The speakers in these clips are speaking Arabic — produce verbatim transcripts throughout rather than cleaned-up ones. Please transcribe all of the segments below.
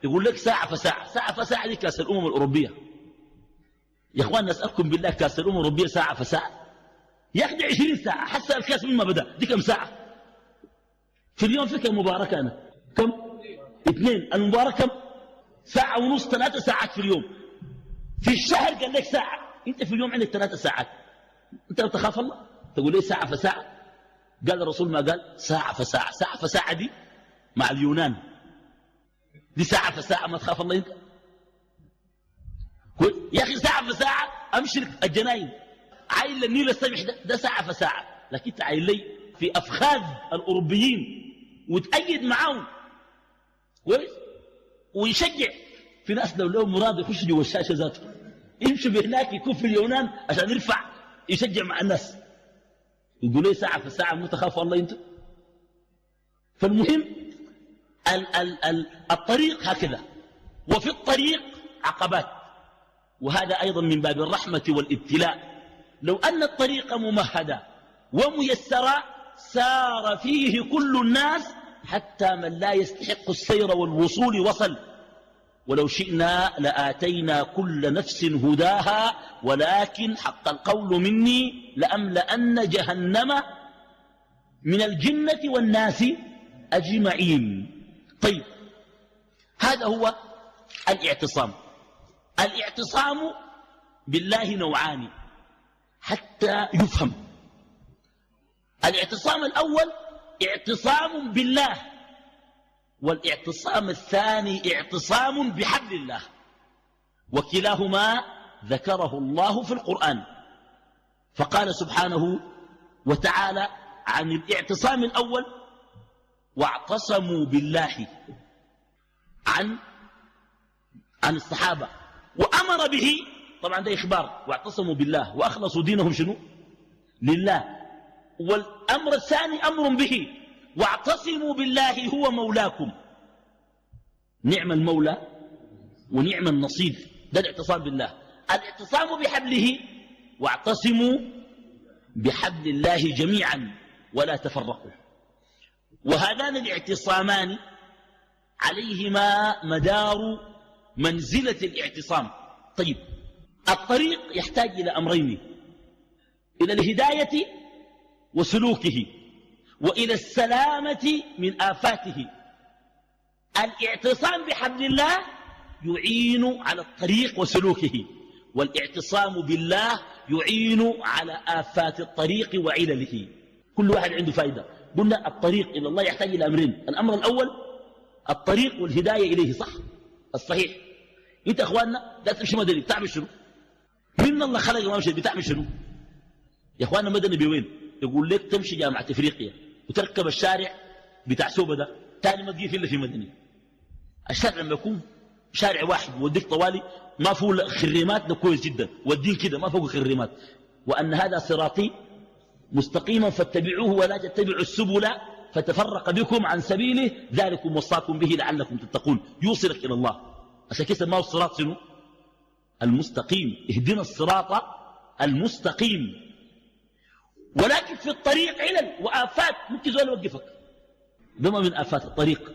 يقول لك ساعة فساعة، ساعة فساعة دي كاس الأمم الأوروبية. يا أخوان نسألكم بالله، كاس الأمم الأوروبية ساعة فساعة؟ يا أخي عشرين ساعة، حتى الكاس مما بدأ دي كم ساعة؟ في اليوم في كم مباراة كانت؟ كم؟ اثنين. المباراة كم؟ ساعة ونص، ثلاثة ساعات في اليوم. في الشهر قال لك ساعة، انت في اليوم عندك ثلاثة ساعات. انت لو تخاف الله تقول لي ساعة فساعة؟ قال الرسول ما قال ساعة فساعة؟ ساعة فساعة دي مع اليونان، دي ساعة فساعة ما تخاف الله انت؟ يا اخي ساعة فساعة امشي الجناين عايل للنيل السمح ده, ده ساعة فساعة، لكن انت عايل لي في افخاذ الاوروبيين وتأيد معاهم كويس ويشجع. في ناس لو لهم مراد يخش جوا الشاشة ذاته يمشي بهناك يكون في اليونان عشان يرفع يشجع مع الناس. يقول لي ساعة فساعة مو تخافوا الله انتم؟ فالمهم ال ال ال الطريق هكذا، وفي الطريق عقبات، وهذا أيضا من باب الرحمة والابتلاء. لو أن الطريق ممهدة وميسرة سار فيه كل الناس حتى من لا يستحق السير والوصول وصل. ولو شئنا لآتينا كل نفس هداها ولكن حق القول مني لأملأن جهنم من الجنة والناس أجمعين. طيب هذا هو الاعتصام. الاعتصام بالله نوعان حتى يفهم. الاعتصام الأول اعتصام بالله، والاعتصام الثاني اعتصام بحبل الله، وكلاهما ذكره الله في القرآن. فقال سبحانه وتعالى عن الاعتصام الأول واعتصموا بالله عن عن الصحابة وأمر به، طبعا ده إخبار، واعتصموا بالله وأخلصوا دينهم شنو؟ لله. والأمر الثاني أمر به، واعتصموا بالله هو مولاكم. نعم المولى ونعم النصير، ده الاعتصام بالله. الاعتصام بحبله واعتصموا بحبل الله جميعا ولا تفرقوا. وهذان الاعتصامان عليهما مدار منزلة الاعتصام. طيب الطريق يحتاج إلى أمرين، إلى الهداية وسلوكه، وإلى السلامة من آفاته. الاعتصام بحبل الله يعين على الطريق وسلوكه، والاعتصام بالله يعين على آفات الطريق وعلله. كل واحد عنده فائدة. قلنا الطريق إلى الله يحتاج إلى أمرين. الأمر الأول الطريق والهداية إليه، صح؟ الصحيح. انت اخواننا لا تمشي مدني بتعمل شنو؟ من الله خلق ما مشي بتعمل شنو؟ يا اخواننا مدني بوين؟ يقول لك تمشي جامعة افريقيا وتركب الشارع بتاع سوبة ده تاني ما تجي الا في مدني. الشارع لما يكون شارع واحد ووديك طوالي ما فوق خريمات ده كويس جدا، والدين كده ما فوق خريمات. وان هذا صراطي مستقيما فاتبعوه ولا تتبعوا السبل فتفرق بكم عن سبيله ذلكم وصاكم به لعلكم تتقون، يوصلك الى الله. عشان كده سماه الصراط شنو؟ المستقيم. اهدنا الصراط المستقيم. ولكن في الطريق علل وآفات ممكن زول يوقفك، ده ما من آفات الطريق.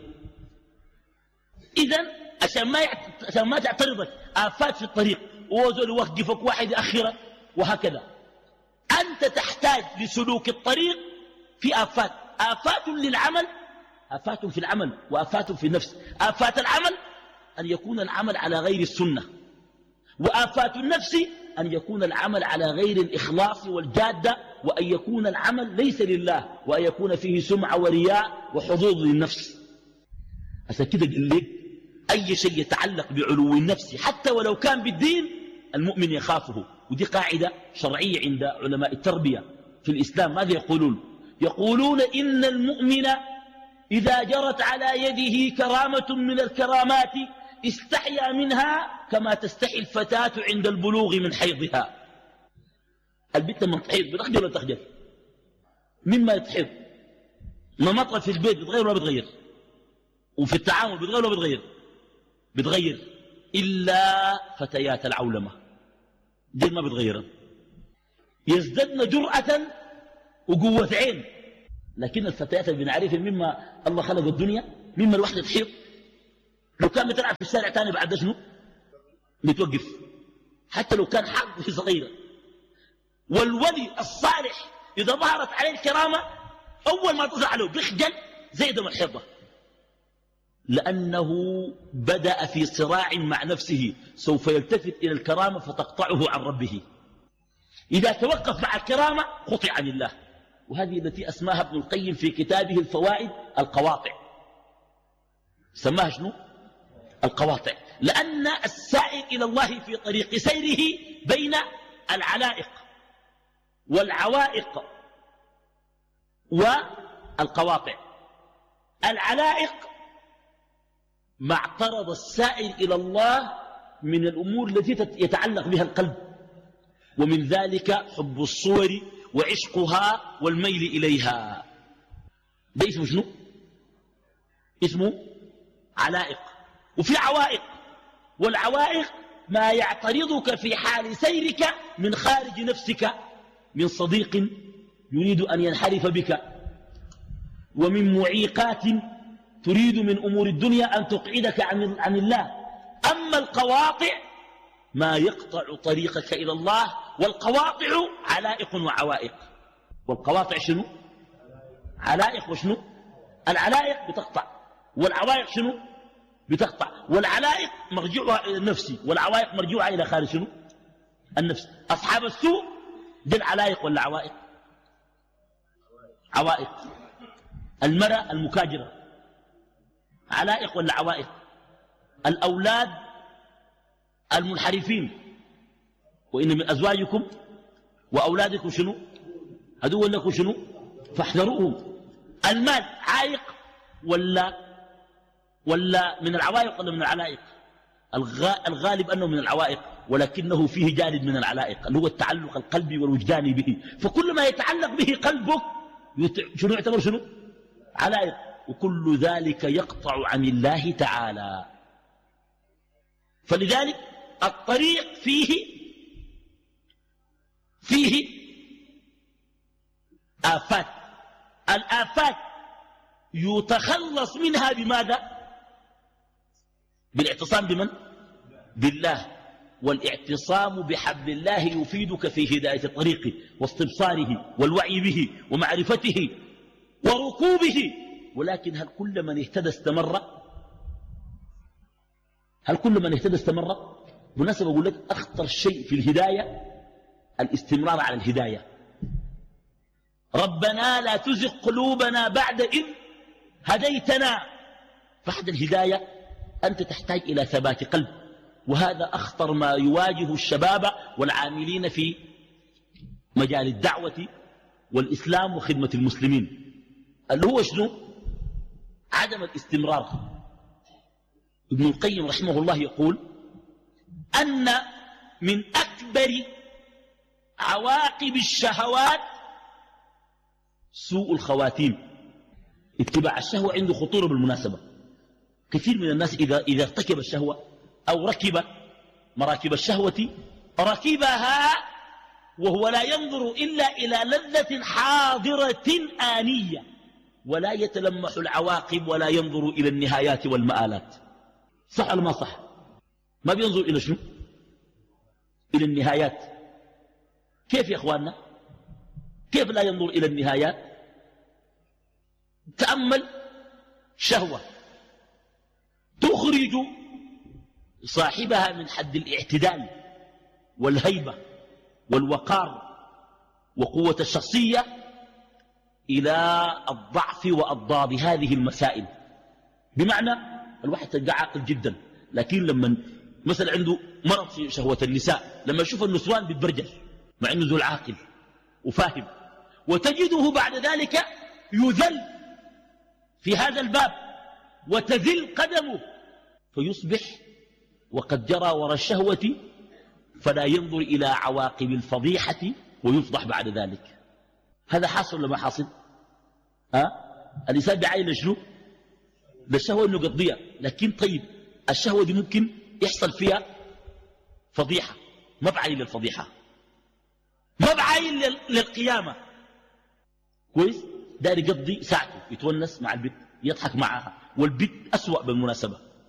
إذن عشان ما يعت... عشان ما تعترضك آفات في الطريق وزول يوقفك واحد يأخرك وهكذا. أنت تحتاج لسلوك الطريق في آفات، آفات للعمل، آفات في العمل وآفات في النفس. آفات العمل أن يكون العمل على غير السنة، وآفات النفس أن يكون العمل على غير الإخلاص والجادة، وأن يكون العمل ليس لله، وأن يكون فيه سمعة ورياء وحظوظ للنفس. عشان كده قال لك أي شيء يتعلق بعلو النفس حتى ولو كان بالدين المؤمن يخافه. ودي قاعدة شرعية عند علماء التربية في الإسلام. ماذا يقولون؟ يقولون إن المؤمن إذا جرت على يده كرامة من الكرامات استحيا منها كما تستحي الفتاة عند البلوغ من حيضها. البنت لما تحيض بتخجل ولا تخجل؟ مما يتحيض نمطها في البيت بتغير ولا بتغير؟ وفي التعامل بتغير ولا بتغير؟ بتغير. إلا فتيات العولمة دي ما بتغيرها، يزددن جرأة وقوة عين. لكن الفتيات اللي بنعرفها مما الله خلق الدنيا، مما الوحدة تحيض لو كان بتلعب في الشارع تاني بعد شنو بتوقف، حتى لو كان حق صغيرة. والولي الصالح إذا ظهرت عليه الكرامة أول ما تظهر عليه بيخجل زي دم الحيضة، لأنه بدأ في صراع مع نفسه، سوف يلتفت إلى الكرامة فتقطعه عن ربه. إذا توقف مع الكرامة قطع عن الله. وهذه التي أسماها ابن القيم في كتابه الفوائد القواطع، سماها شنو؟ القواطع، لأن السائر إلى الله في طريق سيره بين العلائق والعوائق والقواطع. العلائق ما اعترض السائر إلى الله من الأمور التي يتعلق بها القلب، ومن ذلك حب الصور وعشقها والميل إليها. ده اسمه شنو؟ اسمه علائق. وفي عوائق، والعوائق ما يعترضك في حال سيرك من خارج نفسك، من صديق يريد أن ينحرف بك، ومن معيقات تريد من أمور الدنيا أن تقعدك عن, عن الله. أما القواطع ما يقطع طريقك إلى الله، والقواطع علائق وعوائق. والقواطع شنو؟ علائق. وشنو؟ العلائق بتقطع، والعوائق شنو؟ بتقطع. والعلائق مرجوعها إلى النفس، والعوائق مرجوعها إلى خارج شنو؟ النفس. أصحاب السوء دي العلائق ولا عوائق؟ عوائق. المرأة المكاجرة علائق ولا عوائق؟ الأولاد المنحرفين، وإن من أزواجكم وأولادكم شنو؟ عدو لكم شنو؟ فاحذروهم. المال عائق ولا ولا من العوائق ولا من العلائق؟ الغالب أنه من العوائق، ولكنه فيه جانب من العلائق اللي هو التعلق القلبي والوجداني به. فكل ما يتعلق به قلبك شنو يعتبر شنو؟ علائق. وكل ذلك يقطع عن الله تعالى. فلذلك الطريق فيه فيه آفات. الآفات يتخلص منها بماذا؟ بالاعتصام بمن؟ بالله. والاعتصام بحبل الله يفيدك في هداية الطريق واستبصاره والوعي به ومعرفته وركوبه. ولكن هل كل من اهتدى استمر؟ هل كل من اهتدى استمر؟ بالمناسبة أقول لك أخطر شيء في الهداية الاستمرار على الهداية. ربنا لا تزغ قلوبنا بعد إذ هديتنا. بعد الهداية أنت تحتاج إلى ثبات قلب، وهذا أخطر ما يواجه الشباب والعاملين في مجال الدعوة والإسلام وخدمة المسلمين، اللي هو شنو؟ عدم الاستمرار. ابن القيم رحمه الله يقول أن من أكبر عواقب الشهوات سوء الخواتيم. اتباع الشهوة عنده خطورة بالمناسبة. كثير من الناس إذا, إذا ارتكب الشهوة أو ركب مراكب الشهوة ركبها وهو لا ينظر إلا إلى لذة حاضرة آنية، ولا يتلمح العواقب ولا ينظر إلى النهايات والمآلات. صح ولا ما صح؟ ما بينظر إلى شنو؟ إلى النهايات. كيف يا أخواننا؟ كيف لا ينظر إلى النهايات؟ تأمل شهوة تخرج صاحبها من حد الاعتدال والهيبة والوقار وقوة الشخصية إلى الضعف وأضداد هذه المسائل. بمعنى الواحد تلقى عاقل جدا، لكن لما مثلا عنده مرض في شهوة النساء، لما يشوف النسوان بيتبرجل مع أنه ذو العاقل وفاهم، وتجده بعد ذلك يذل في هذا الباب وتذل قدمه، فيصبح وقد جرى وراء الشهوة فلا ينظر إلى عواقب الفضيحة ويفضح بعد ذلك. هذا حاصل ولا ما حاصل؟ أه؟ الإنسان بعين شنو؟ بالشهوة إنه قضية، لكن طيب الشهوة دي ممكن يحصل فيها فضيحة، ما بعين للفضيحة، ما بعين للقيامة. كويس؟ داري يقضي ساعته يتونس مع البنت، يضحك معها، والبنت أسوأ بالمناسبة.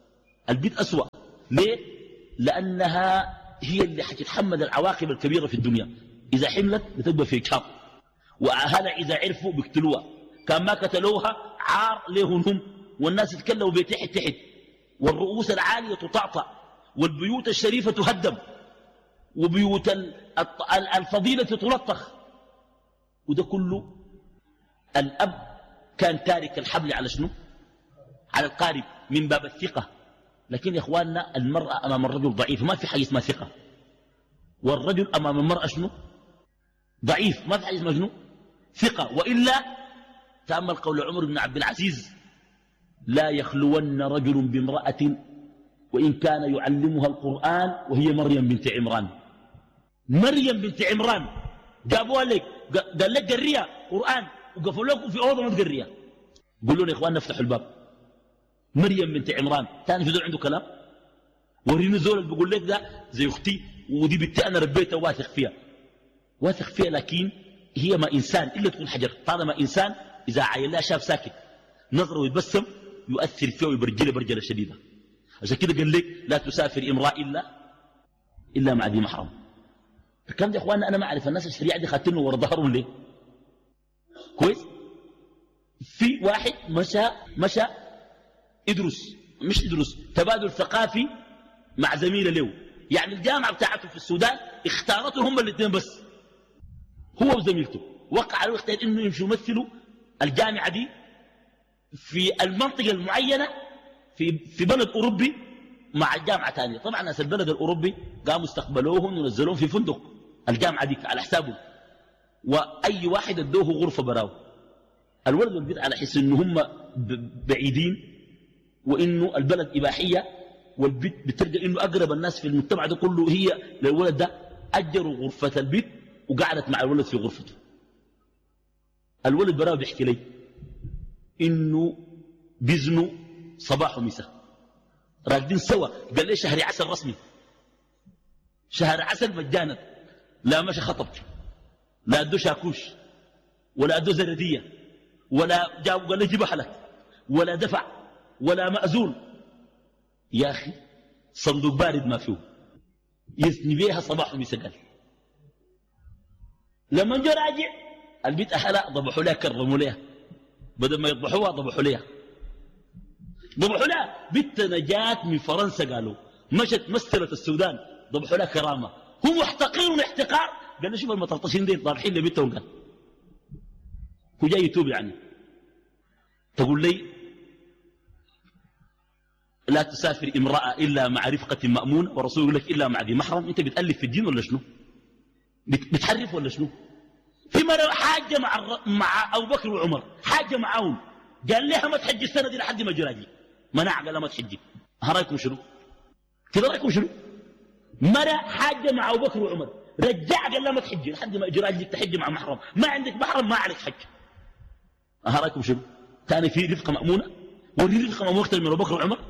البيت أسوأ. ليه؟ لأنها هي اللي حتتحمل العواقب الكبيرة في الدنيا. إذا حملت بتبقى في إجهاض، وأهلها إذا عرفوا بيقتلوها، كان ما قتلوها عار ليهم هم، والناس يتكلموا بتحت تحت، والرؤوس العالية تطعطع، والبيوت الشريفة تهدم، وبيوت الفضيلة تلطخ. وده كله الأب كان تارك الحبل على شنو؟ على القارب من باب الثقة. لكن يا إخواننا المرأة أمام الرجل ضعيف، ما في حاجة اسمها ثقة. والرجل أمام المرأة شنو؟ ضعيف، ما في حاجة اسمها شنو؟ ثقة. وإلا تأمل قول عمر بن عبد العزيز: لا يخلون رجل بامرأة وإن كان يعلمها القرآن وهي مريم بنت عمران. مريم بنت عمران جابوها لك، قال لك قريها قرآن، وقفوا لكم في أوضة ما تقريها. قولوا لنا يا إخوان نفتحوا الباب. مريم بنت عمران تاني في ذول عنده كلام؟ وريني زول اللي بيقول لك ده زي أختي ودي بنتي أنا ربيتها واثق فيها. واثق فيها، لكن هي ما إنسان إلا تكون حجر. طالما إنسان إذا عاين لها شاف ساكت نظره ويتبسم يؤثر فيه ويبرجله برجله شديدة. عشان كده قال لك لا تسافر امرأة إلا إلا مع ذي محرم. الكلام ده يا إخواننا أنا ما أعرف الناس الشريعة دي خاتلنا ورا ظهرهم ليه؟ كويس؟ في واحد مشى مشى ادرس مش ادرس تبادل ثقافي مع زميله له، يعني الجامعة بتاعته في السودان اختارته هم الاثنين بس، هو وزميلته وقع عليه اختيار انه يمشوا يمثلوا الجامعة دي في المنطقة المعينة في في بلد أوروبي مع الجامعة ثانية. طبعا ناس البلد الأوروبي قاموا استقبلوهم ونزلوهم في فندق الجامعة دي على حسابهم، وأي واحد ادوه غرفة براو. الولد والبنت على حس انه هم بعيدين وانه البلد إباحية، والبنت بتلقى انه اقرب الناس في المجتمع ده كله هي للولد ده، اجروا غرفة البنت وقعدت مع الولد في غرفته. الولد براو بيحكي لي انه بيزنوا صباح ومساء راقدين سوا. قال لي شهر عسل رسمي، شهر عسل مجانا، لا مشى خطب، لا ادو شاكوش، ولا ادو زردية، ولا جاب قال لي جيب أهلك، ولا دفع، ولا مأزول. يا أخي صندوق بارد ما فيه، يثني بيها صباح ومساء. قال لما جو راجع البيت أهلها ضبحوا لها، كرموا لها، بدل ما يضبحوها ضبحوا لها، ضبحوا لها. بنت نجاة من فرنسا قالوا مشت مثلت السودان، ضبحوا لها كرامة. هم محتقرون احتقار. قال له شوف المطرطشين دي طارحين لبنتهم. قال هو جاي يتوب يعني. تقول لي لا تسافر امرأة إلا مع رفقة مأمونة، ورسول يقول لك إلا مع ذي محرم. أنت بتألف في الدين ولا شنو؟ بتحرف ولا شنو؟ في مرة حاجة مع مع أبو بكر وعمر، حاجة معاهم، قال لها ما تحجي السنة دي لحد ما جراجي، منع قال لها ما تحجي. ها رأيكم شنو؟ كده رأيكم شنو؟ مرة حاجة مع أبو بكر وعمر، رجع قال لها ما تحجي لحد ما جراجي تحجي مع محرم، ما عندك محرم ما عليك حج. ها رأيكم شنو؟ ثاني في رفقة مأمونة، وري رفقة مأمونة أكثر من أبو بكر وعمر.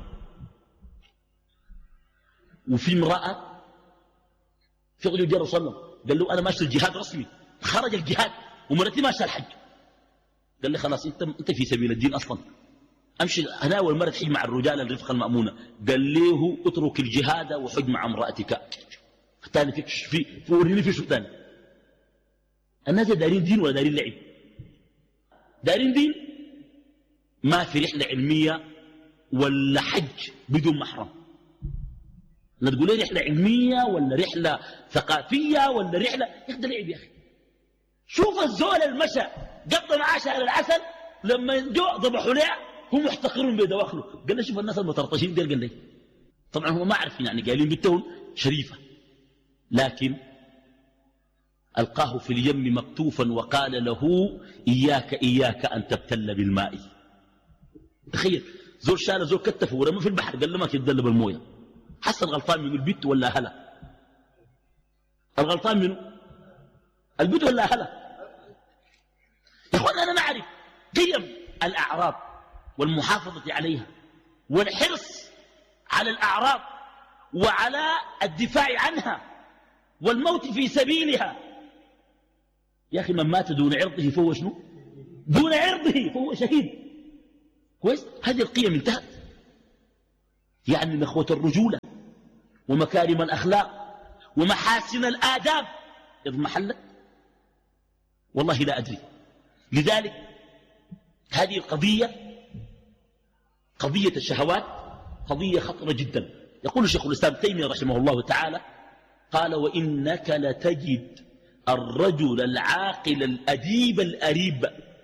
وفي امرأة في رجل جاء صلى الله عليه وسلم قال له أنا ماشي الجهاد رسمي، خرج الجهاد ومرتي ماشي الحج. قال لي خلاص انت انت في سبيل الدين اصلا، امشي انا اول مره تحج مع الرجال الرفقه المامونه. قال له اترك الجهاد وحج مع امراتك. ثاني فيك في وريني في شو ثاني. الناس دارين دين ولا دارين لعب؟ دارين دين. ما في رحله علميه ولا حج بدون محرم. لا تقول لي رحله علميه ولا رحله ثقافيه ولا رحله، يا اخي ده لعب يا اخي. شوف الزول المشى قضى معاه شهر العسل، لما جو ضبحوا له هم محتقرون بدواخله. قال له شوف الناس المترطشين ديل. قال لي طبعا هم ما عارفين يعني قايلين بنتهم شريفه، لكن القاه في اليم مكتوفا وقال له اياك اياك ان تبتل بالماء. تخيل زول شال زول كتفه ورمى في البحر، قال له ما تتدلى بالمويه. حس الغلطان من البيت ولا هلا؟ الغلطان منه البيت ولا هلا؟ يا اخوانا انا نعرف قيم الاعراض والمحافظه عليها والحرص على الاعراض وعلى الدفاع عنها والموت في سبيلها. يا اخي من مات دون عرضه فهو شنو؟ دون عرضه فهو شهيد. كويس؟ هذه القيم انتهت. يعني نخوة الرجولة ومكارم الأخلاق ومحاسن الآداب اضمحلت؟ والله لا أدري. لذلك هذه القضية قضية الشهوات قضية خطرة جدا. يقول الشيخ الإسلام تيمية رحمه الله تعالى قال وإنك لتجد الرجل العاقل الأديب الأريب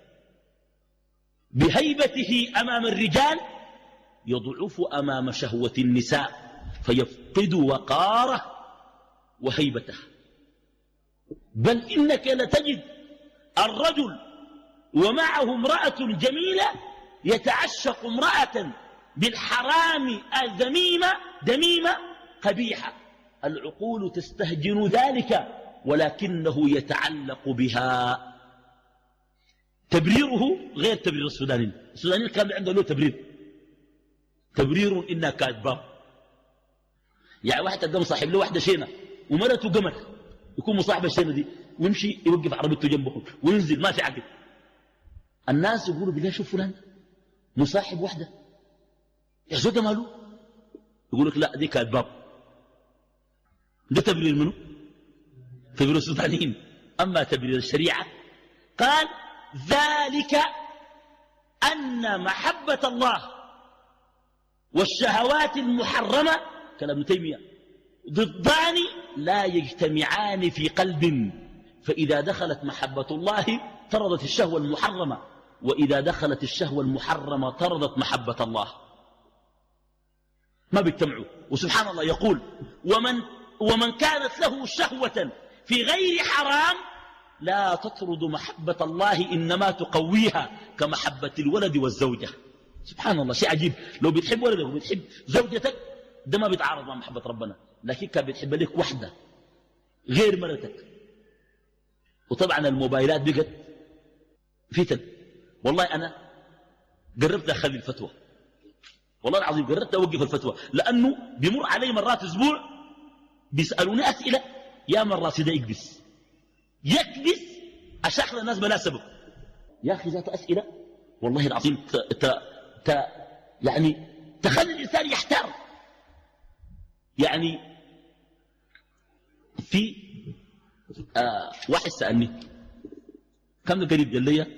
بهيبته أمام الرجال يضعف أمام شهوة النساء فيفقد وقاره وهيبته. بل إنك لتجد الرجل ومعه امرأة جميلة يتعشق امرأة بالحرام الذميمة دميمة قبيحة، العقول تستهجن ذلك ولكنه يتعلق بها. تبريره غير تبرير السوداني. السوداني كان عنده له تبرير تبرير إنها كاذبة. يعني واحد تقدم صاحب له واحدة شينة ومرته قمر يكون مصاحب الشينة دي ويمشي يوقف عربيته جنبه وينزل ما في عقل. الناس يقولوا بالله شوف فلان مصاحب واحدة يا زوجة ماله، يقول لك لا دي كاذبة. ده تبرير منه؟ تبرير السودانيين. أما تبرير الشريعة قال ذلك أن محبة الله والشهوات المحرمة كلام ابن تيمية ضدان لا يجتمعان في قلب، فإذا دخلت محبة الله طردت الشهوة المحرمة، وإذا دخلت الشهوة المحرمة طردت محبة الله، ما بيجتمعوا. وسبحان الله يقول ومن, ومن كانت له شهوة في غير حرام لا تطرد محبة الله إنما تقويها كمحبة الولد والزوجة. سبحان الله شيء عجيب. لو بتحب ولدك وبتحب زوجتك ده ما بيتعارض مع محبة ربنا، لكن كان بتحب لك وحدة غير مرتك. وطبعا الموبايلات بقت فتن. والله أنا قربت أخذ الفتوى، والله العظيم قررت أوقف الفتوى، لأنه بيمر علي مرات أسبوع بيسألوني أسئلة يا من راسي ده يكبس يكبس أشاخذ الناس بلا سبب. يا أخي ذات أسئلة والله العظيم ت... ت... ت... يعني تخلي الإنسان يحتار. يعني في آه واحد سألني كم قريب قال لي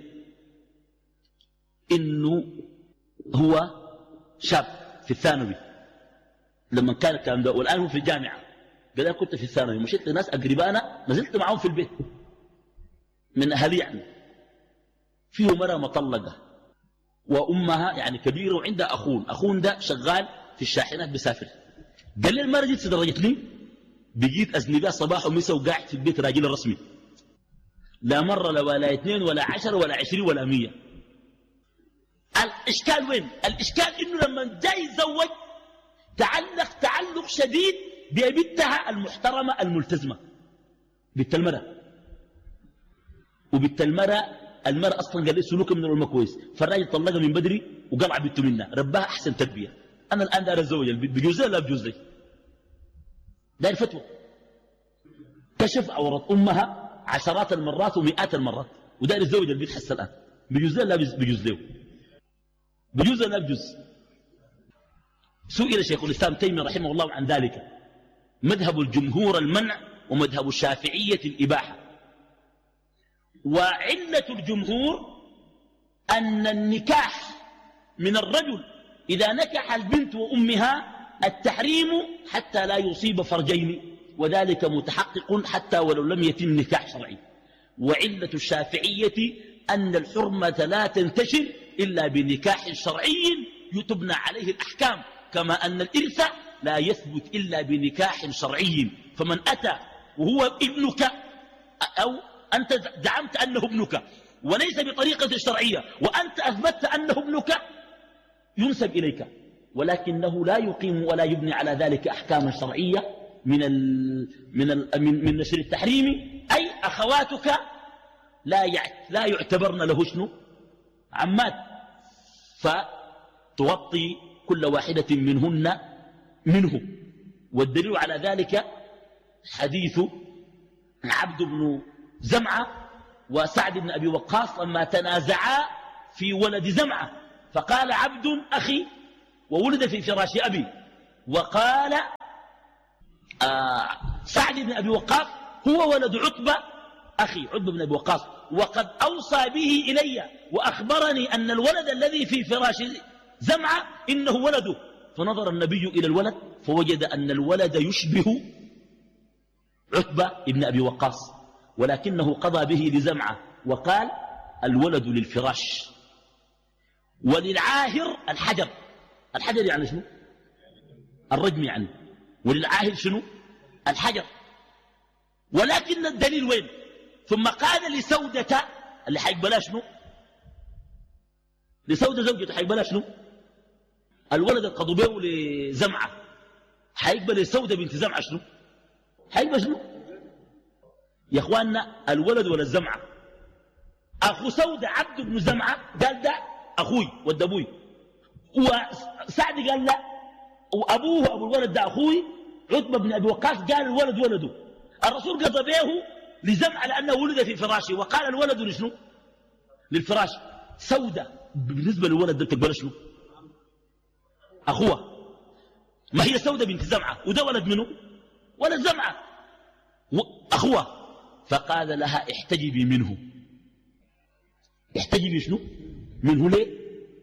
إنه هو شاب في الثانوي لما كان الكلام ده، والآن هو في الجامعة. قال أنا كنت في الثانوي مشيت لناس أقربانا نزلت معهم في البيت من أهلي، يعني فيه مرة مطلقة وأمها يعني كبيرة وعندها أخون، أخون ده شغال في الشاحنات بسافر. قال لي المرة جيت درجت لي بقيت أذنبها صباح ومساء وقاعد في البيت راجل الرسمي، لا مرة لا ولا اثنين ولا عشر ولا عشرين ولا مية. الإشكال وين؟ الإشكال إنه لما جاي يتزوج تعلق تعلق شديد ببنتها المحترمة الملتزمة بنت المرأة، وبنت المرأة المرأة أصلا قال لي سلوكها من العلماء كويس، فالراجل طلقها من بدري وقلع بنته منها ربها أحسن تربية. أنا الآن دار أتزوج البنت بجوز لا بجوز لي؟ داير فتوى. كشف عورة أمها عشرات المرات ومئات المرات وداير يتزوج البنت حتى الآن بجوز لا بجوز له؟ بجوز لا بجوز؟ سئل شيخ الإسلام تيمية رحمه الله عن ذلك. مذهب الجمهور المنع ومذهب الشافعية الإباحة. وعلة الجمهور أن النكاح من الرجل إذا نكح البنت وأمها التحريم حتى لا يصيب فرجين، وذلك متحقق حتى ولو لم يتم نكاح شرعي. وعلة الشافعية أن الحرمة لا تنتشر إلا بنكاح شرعي يتبنى عليه الأحكام، كما أن الإرث لا يثبت إلا بنكاح شرعي. فمن أتى وهو ابنك أو أنت زعمت أنه ابنك وليس بطريقة شرعية وأنت أثبتت أنه ابنك ينسب إليك، ولكنه لا يقيم ولا يبني على ذلك أحكاما شرعية من ال من ال من, من نشر التحريم. أي أخواتك لا لا يعتبرن له شنو عمات، فتغطي كل واحدة منهن منه. والدليل على ذلك حديث عبد بن زمعة وسعد بن أبي وقاص لما تنازعا في ولد زمعة، فقال عبد أخي وولد في فراش أبي، وقال آه سعد بن أبي وقاص هو ولد عتبة أخي عتبة بن أبي وقاص، وقد أوصى به إلي وأخبرني أن الولد الذي في فراش زمعة إنه ولده. فنظر النبي إلى الولد فوجد أن الولد يشبه عتبة بن أبي وقاص، ولكنه قضى به لزمعة وقال الولد للفراش وللعاهر الحجر. الحجر يعني شنو؟ الرجم يعني. وللعاهر شنو؟ الحجر. ولكن الدليل وين؟ ثم قال لسودة اللي حيقبلها شنو؟ لسودة زوجته حيقبلها شنو؟ الولد القضوا به لزمعة حيقبل لسودة بنت زمعة شنو؟ حيقبل شنو؟ يا اخواننا الولد ولا الزمعة؟ اخو سودة عبد بن زمعة قال ده اخوي ود ابوي، وسعد قال لا وابوه ابو الولد ده اخوي عتبة بن ابي وقاص قال الولد ولده. الرسول قضى به لزمعة لانه ولد في فراشه وقال الولد لشنو؟ للفراش. سودة بالنسبة للولد ده تقبل شنو؟ اخوها، ما هي سودة بنت زمعة وده ولد منه؟ ولد زمعة اخوها. فقال لها احتجبي منه. احتجبي شنو؟ منه ليه؟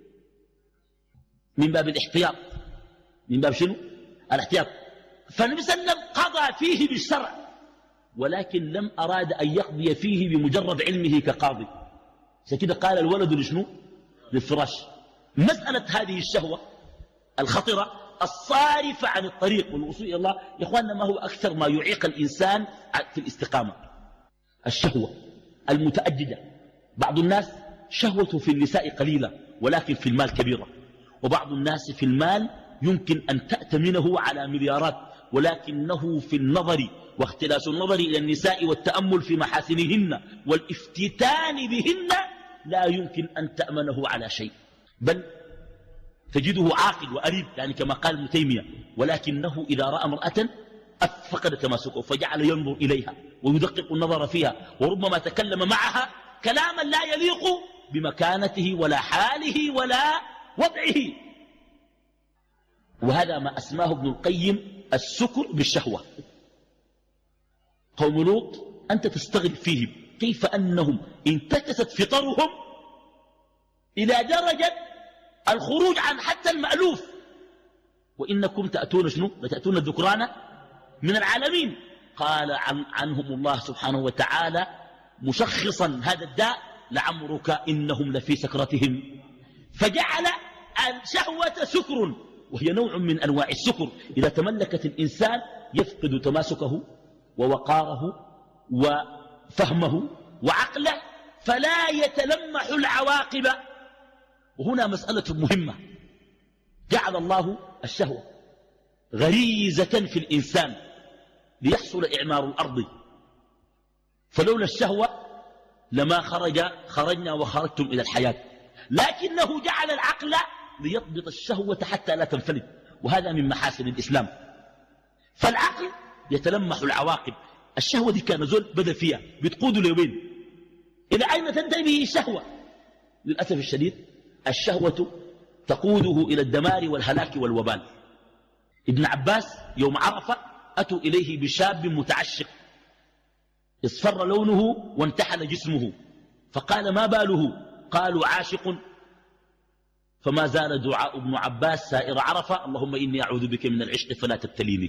من باب الاحتياط. من باب شنو؟ الاحتياط. فالنبي صلى الله عليه وسلم قضى فيه بالشرع ولكن لم أراد أن يقضي فيه بمجرد علمه كقاضي. فكده قال الولد لشنو؟ للفراش. مسألة هذه الشهوة الخطرة الصارفة عن الطريق والوصول إلى الله يا إخواننا ما هو أكثر ما يعيق الإنسان في الاستقامة؟ الشهوة المتأججة. بعض الناس شهوته في النساء قليلة ولكن في المال كبيرة، وبعض الناس في المال يمكن أن تأتمنه على مليارات ولكنه في النظر واختلاس النظر إلى النساء والتأمل في محاسنهن والافتتان بهن لا يمكن أن تأمنه على شيء، بل تجده عاقل وأريب يعني كما قال ابن تيمية، ولكنه إذا رأى امرأة فقد تماسكه فجعل ينظر إليها ويدقق النظر فيها وربما تكلم معها كلاما لا يليق بمكانته ولا حاله ولا وضعه. وهذا ما أسماه ابن القيم السكر بالشهوة. قوم لوط أنت تستغرب فيهم كيف أنهم انتكست فطرهم إلى درجة الخروج عن حتى المألوف. وإنكم تأتون شنو؟ لتأتون الذكران من العالمين. قال عن عنهم الله سبحانه وتعالى مشخصا هذا الداء لعمرك إنهم لفي سكرتهم. فجعل الشهوة سكر وهي نوع من أنواع السكر. إذا تملكت الإنسان يفقد تماسكه ووقاره وفهمه وعقله فلا يتلمح العواقب. وهنا مسألة مهمة. جعل الله الشهوة غريزة في الإنسان ليحصل إعمار الأرض، فلولا الشهوة لما خرج خرجنا وخرجتم إلى الحياة، لكنه جعل العقل ليضبط الشهوة حتى لا تنفلت، وهذا من محاسن الإسلام. فالعقل يتلمح العواقب. الشهوة دي كان زول بدأ فيها بتقود لوين؟ إلى أين تنتهي به الشهوة؟ للأسف الشديد الشهوة تقوده إلى الدمار والهلاك والوبال. ابن عباس يوم عرفة أتوا إليه بشاب متعشق اصفر لونه وانتحل جسمه، فقال ما باله؟ قالوا عاشق. فما زال دعاء ابن عباس سائر عرفة اللهم إني أعوذ بك من العشق فلا تبتليني.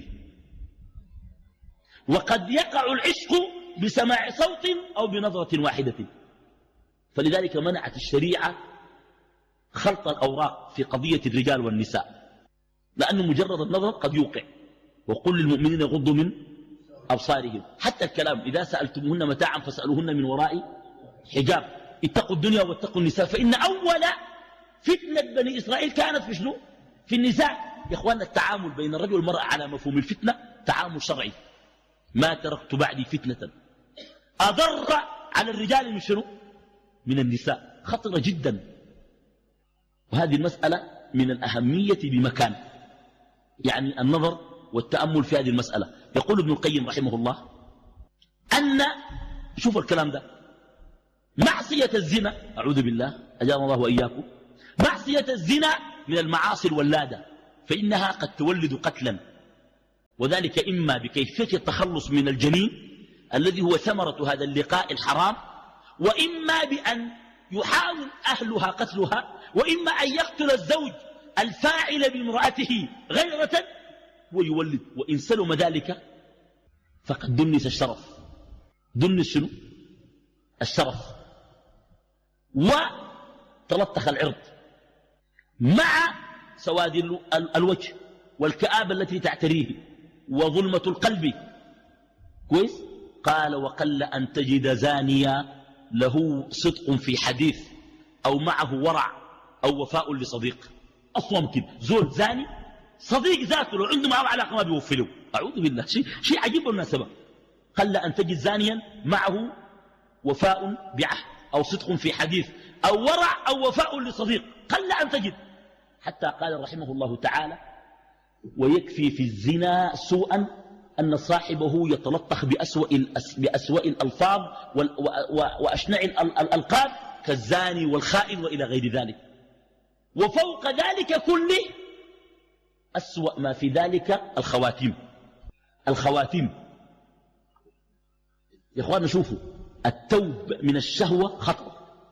وقد يقع العشق بسماع صوت أو بنظرة واحدة، فلذلك منعت الشريعة خلط الأوراق في قضية الرجال والنساء، لأنه مجرد النظر قد يوقع. وقل للمؤمنين يغضوا من أبصارهم. حتى الكلام إذا سألتموهن متاعا فاسألوهن من وراء حجاب. اتقوا الدنيا واتقوا النساء فإن أول فتنة بني إسرائيل كانت في شنو؟ في النساء. يا إخواننا التعامل بين الرجل والمرأة على مفهوم الفتنة تعامل شرعي. ما تركت بعدي فتنة أضر على الرجال من شنو؟ من النساء. خطرة جدا. وهذه المسألة من الأهمية بمكان، يعني النظر والتأمل في هذه المسألة. يقول ابن القيم رحمه الله أن شوف الكلام ده معصية الزنا، أعوذ بالله أجاب الله وإياكم، معصية الزنا من المعاصي الولادة، فإنها قد تولد قتلا، وذلك إما بكيفية التخلص من الجنين الذي هو ثمرة هذا اللقاء الحرام، وإما بأن يحاول أهلها قتلها، وإما أن يقتل الزوج الفاعل بامرأته غيرة ويولد. وإن سلم ذلك فقد دنس الشرف. دنس شنو؟ الشرف، وتلطخ العرض مع سواد الوجه والكآبة التي تعتريه وظلمة القلب. كويس؟ قال وقل أن تجد زانيا له صدق في حديث أو معه ورع أو وفاء لصديق. أصلا ممكن زول زاني صديق ذاته لو عنده معه علاقة ما بيوفي له. أعوذ بالله، شيء شيء عجيب بالمناسبة. قل أن تجد زانيا معه وفاء بعهد أو صدق في حديث أو ورع أو وفاء لصديق، قل أن تجد. حتى قال رحمه الله تعالى ويكفي في الزنا سوءا أن صاحبه يتلطخ بأسوأ, بأسوأ الألفاظ وأشنع الألقاب كالزاني والخائن وإلى غير ذلك. وفوق ذلك كله أسوأ ما في ذلك الخواتيم. الخواتيم يا أخوانا شوفوا، التوب من الشهوة خطر.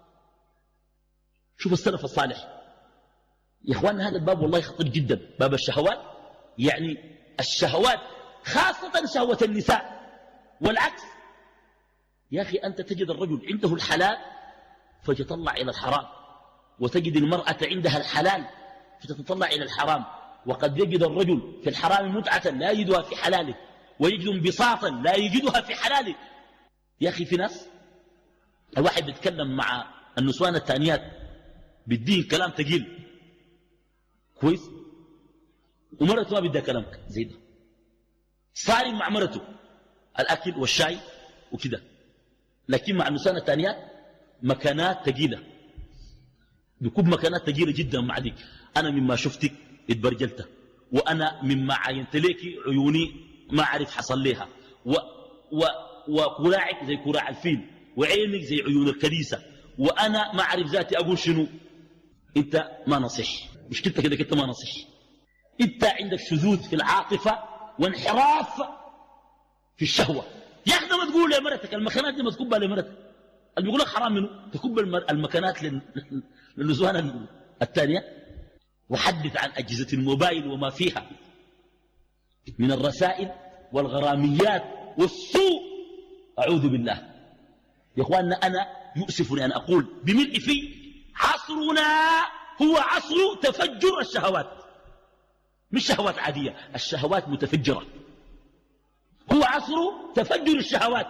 شوفوا السلف الصالح يا أخوانا، هذا الباب والله خطير جدا، باب الشهوات. يعني الشهوات خاصة شهوة النساء والعكس. يا أخي أنت تجد الرجل عنده الحلال فتطلع إلى الحرام، وتجد المرأة عندها الحلال فتتطلع إلى الحرام. وقد يجد الرجل في الحرام متعة لا يجدها في حلاله، ويجد انبساطا لا يجدها في حلاله. يا أخي في ناس الواحد بيتكلم مع النسوان التانيات بالدين كلام تقيل كويس، ومرته ما بدها كلام زي ده، صارم مع مرته الأكل والشاي وكده، لكن مع النسوان التانيات مكانات تقيلة، بيكون مكانات تقيلة جدا مع ديك. أنا مما شفتك اتبرجلت، وأنا مما عينت ليك عيوني ما أعرف حصل ليها، و و وكراعك زي كراع الفيل، وعينك زي عيون الكنيسة، وأنا ما أعرف ذاتي أقول شنو. أنت ما نصح، مشكلتك كده أنت ما نصح. أنت عندك شذوذ في العاطفة وانحراف في الشهوة. يا أخي ما تقول لمرتك المكانات دي ما تكبها لمرتك، اللي بيقول لك حرام منه تكب المكانات للنسوان الثانية. وحدث عن أجهزة الموبايل وما فيها من الرسائل والغراميات والسوء. أعوذ بالله يا أخواننا، أنا يؤسفني أن أقول بملء في عصرنا هو عصر تفجر الشهوات، مش شهوات عادية، الشهوات متفجرة. هو عصر تفجر الشهوات.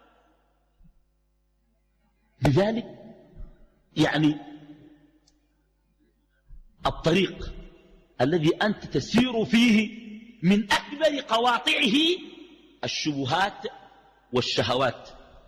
لذلك يعني الطريق الذي أنت تسير فيه من أكبر قواطعه الشبهات والشهوات.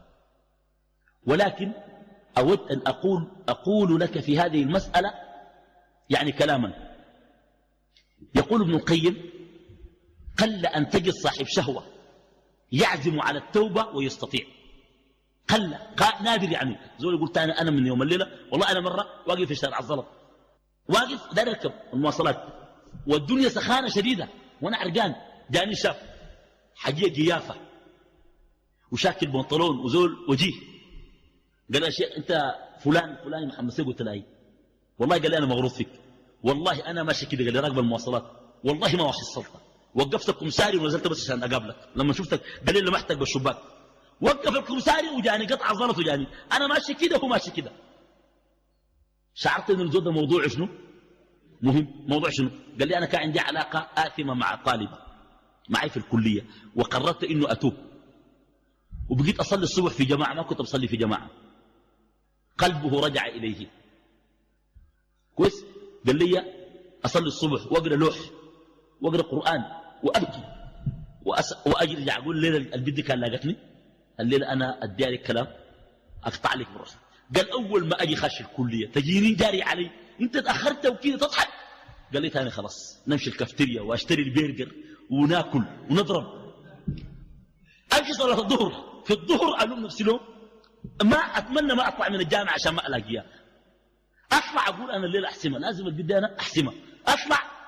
ولكن أود أن أقول, أقول لك في هذه المسألة يعني كلاما. يقول ابن القيم قل أن تجد صاحب شهوة يعزم على التوبة ويستطيع. قل نادر. يعني زول يقول أنا أنا من يوم الليلة والله أنا مرة واقف في شارع الزلط، واقف دار اركب المواصلات والدنيا سخانة شديدة وأنا عرقان، جاني شاف حاجية جيافة وشاكل بنطلون وزول وجيه، قال يا شيخ أنت فلان فلان محمد سيد. قلت له والله. قال لي أنا مغروض فيك والله، أنا ماشي كده. قال لي راكب المواصلات والله ما وحصلت، وقفت الكمساري ونزلت بس عشان أقابلك. لما شفتك قال لي لمحتك بالشباك، وقف الكمساري وجاني قطع زلط وجاني، أنا ماشي كده وهو ماشي كده. شعرت أن الزود موضوع شنو مهم. موضوع شنو؟ قال لي أنا كان عندي علاقة آثمة مع طالبة معي في الكلية، وقررت إنه أتوب، وبقيت أصلي الصبح في جماعة، ما كنت أصلي في جماعة. قلبه رجع إليه كويس. قال لي أصلي الصبح وأقرأ لوح وأقرأ قرآن وأبكي وأرجع أقول الليلة البنت كان لاقتني، الليلة أنا أدي عليك كلام أقطع لك بالرأس. قال أول ما أجي خش الكلية تجيني جاري علي، أنت تأخرت وكذا تضحك. قال لي ثاني خلاص نمشي الكافتيريا واشتري البرجر وناكل ونضرب. أمشي صلاة الظهر، في الظهر ألوم نفسي لهم، ما أتمنى ما أطلع من الجامعة عشان ما ألاقيها. أطلع أقول أنا الليلة أحسمها، لازم البداية أنا أحسمها. أطلع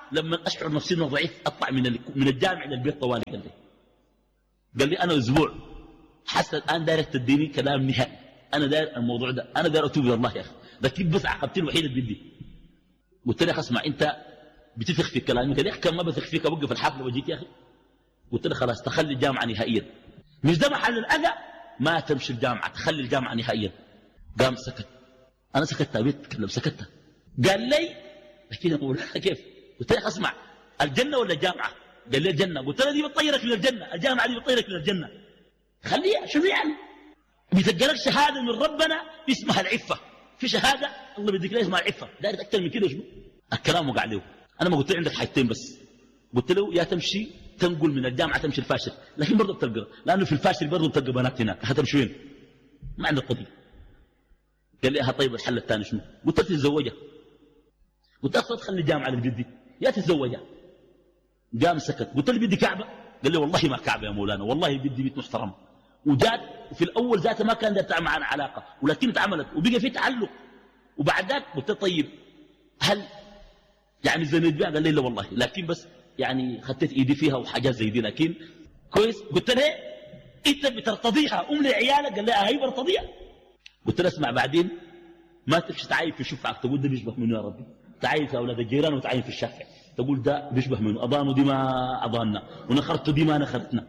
لما أشعر نفسي أنه ضعيف أطلع من من الجامع للبيت طوالي. قال لي قال لي أنا أسبوع حتى الآن داير تديني كلام نهائي. أنا داير الموضوع ده، أنا داير أتوب إلى الله يا أخي، لكن بس عقبتين الوحيدة بدي. قلت له اسمع أنت بتثق في كلامي. قال لي كان ما بثق فيك أوقف الحفلة وأجيك يا أخي. قلت له خلاص تخلي الجامعة نهائيا، مش ده محل الأذى، ما تمشي الجامعة، تخلي الجامعة نهائيا. قام سكت. أنا سكت أبيت تكلم سكت. قال لي لكن أقول كيف؟ قلت له اسمع الجنة ولا الجامعة؟ قال لي الجنة. قلت له دي بتطيرك للجنة، الجامعة دي بتطيرك للجنة. خليها شنو يعني؟ بيتقلك شهادة من ربنا اسمها العفة، في شهادة الله بيديك لها اسمها العفة، داير أكثر من كده شنو؟ الكلام وقع له. أنا ما قلت له عندك حاجتين بس، قلت له يا تمشي تنقل من الجامعة تمشي الفاشل، لكن برضه بتلقى، لأنه في الفاشل برضه بتلقى بنات هناك، هتمشي وين؟ ما عندك قضية. قال لي ها طيب الحل الثاني شنو؟ قلت له تتزوجها. قلت له تدخل الجامعة للجدي يا تتزوجها. قام سكت. قلت له بدي كعبة؟ قال لي والله ما كعبة يا مولانا، والله بدي بيت محترم. وجات وفي الأول ذاته ما كان دار تعمل معنا علاقة، ولكن اتعملت وبقى في تعلق. وبعد ذاك قلت له طيب هل يعني زنيت بها؟ قال لي لا والله، لكن بس يعني خدت ايدي فيها وحاجات زي دي، لكن كويس. قلت له انت بترتضيها ام لعيالك؟ قال لي هي برتضيها. قلت له اسمع بعدين ما تمشي تعاين في شفعك تقول ده بيشبه منه يا ربي، تعاين في اولاد الجيران وتعاين في الشافع تقول ده بيشبه منه، اضانوا دي ما اضاننا ونخرت دي ما نخرتنا.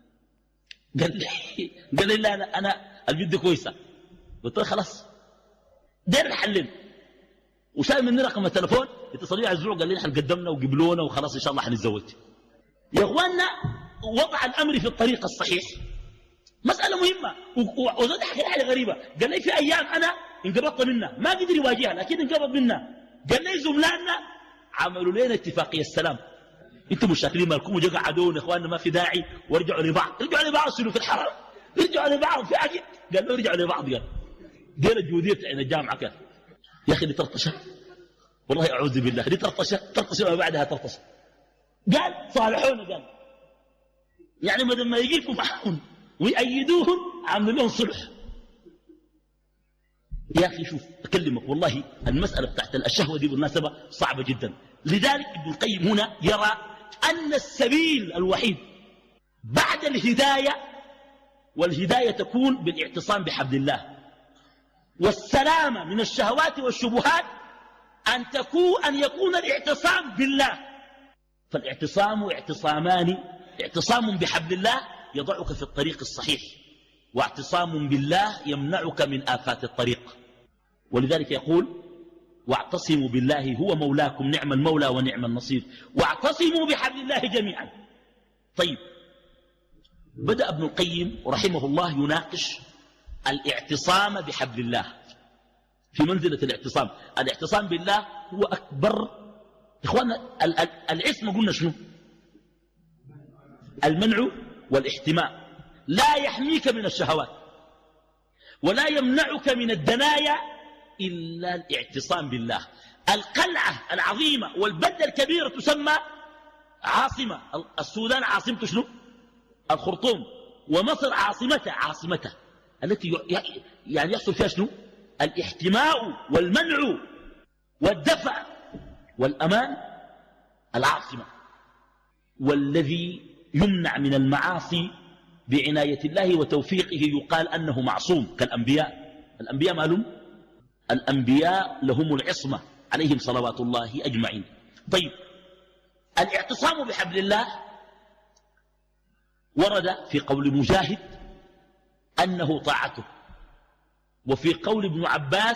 قال لي قال لي لا انا انا الجد كويسه. قلت له خلاص دير نحلل. وشايل مني رقم التليفون اتصلوا على الزوج قال لي نحن قدمنا وقبلونا وخلاص ان شاء الله حنتزوج. يا اخواننا وضع الامر في الطريق الصحيح مساله مهمه. وزاد حكى حاجه غريبه، قال لي في ايام انا انقبضت منها ما قدر يواجهها لكن انقبض منها. قال لي زملائنا عملوا لنا اتفاقيه السلام، انتم مشاكلين مالكم وجا قعدونا يا اخواننا ما في داعي ورجعوا لبعض. رجعوا لبعض شنو في الحرم؟ رجعوا لبعض في اجل. قال له رجعوا لبعض. قال دير الجوديه بتاعنا الجامعه كيف يا اخي دي ترطشه، والله اعوذ بالله دي ترطشه ترطشه ما بعدها ترطشه. قال صالحونا، قال يعني بدل ما يجيكم معهم ويأيدوهم عملوا لهم صلح. يا اخي شوف اكلمك والله المساله بتاعت الشهوه دي بالمناسبه صعبه جدا. لذلك ابن القيم هنا يرى ان السبيل الوحيد بعد الهدايه، والهدايه تكون بالاعتصام بحبل الله، والسلامه من الشهوات والشبهات ان تكون ان يكون الاعتصام بالله. فالاعتصام اعتصامان، اعتصام بحبل الله يضعك في الطريق الصحيح، واعتصام بالله يمنعك من آفات الطريق. ولذلك يقول واعتصموا بالله هو مولاكم نعم المولى ونعم النصير واعتصموا بحبل الله جميعا. طيب بدأ ابن القيم رحمه الله يناقش الاعتصام بحبل الله في منزلة الاعتصام. الاعتصام بالله هو أكبر. إخوانا العصمة قلنا شنو؟ المنع والاحتماء، لا يحميك من الشهوات ولا يمنعك من الدنايا إلا الاعتصام بالله. القلعة العظيمة والبلدة الكبيرة تسمى عاصمة. السودان عاصمته شنو؟ الخرطوم. ومصر عاصمته عاصمته التي يعني يحصل فيها شنو؟ الاحتماء والمنع والدفع والأمان. العاصمة والذي يمنع من المعاصي بعناية الله وتوفيقه يقال أنه معصوم كالأنبياء. الأنبياء مالهم؟ الأنبياء لهم العصمة عليهم صلوات الله أجمعين. طيب الاعتصام بحبل الله ورد في قول مجاهد أنه طاعته، وفي قول ابن عباس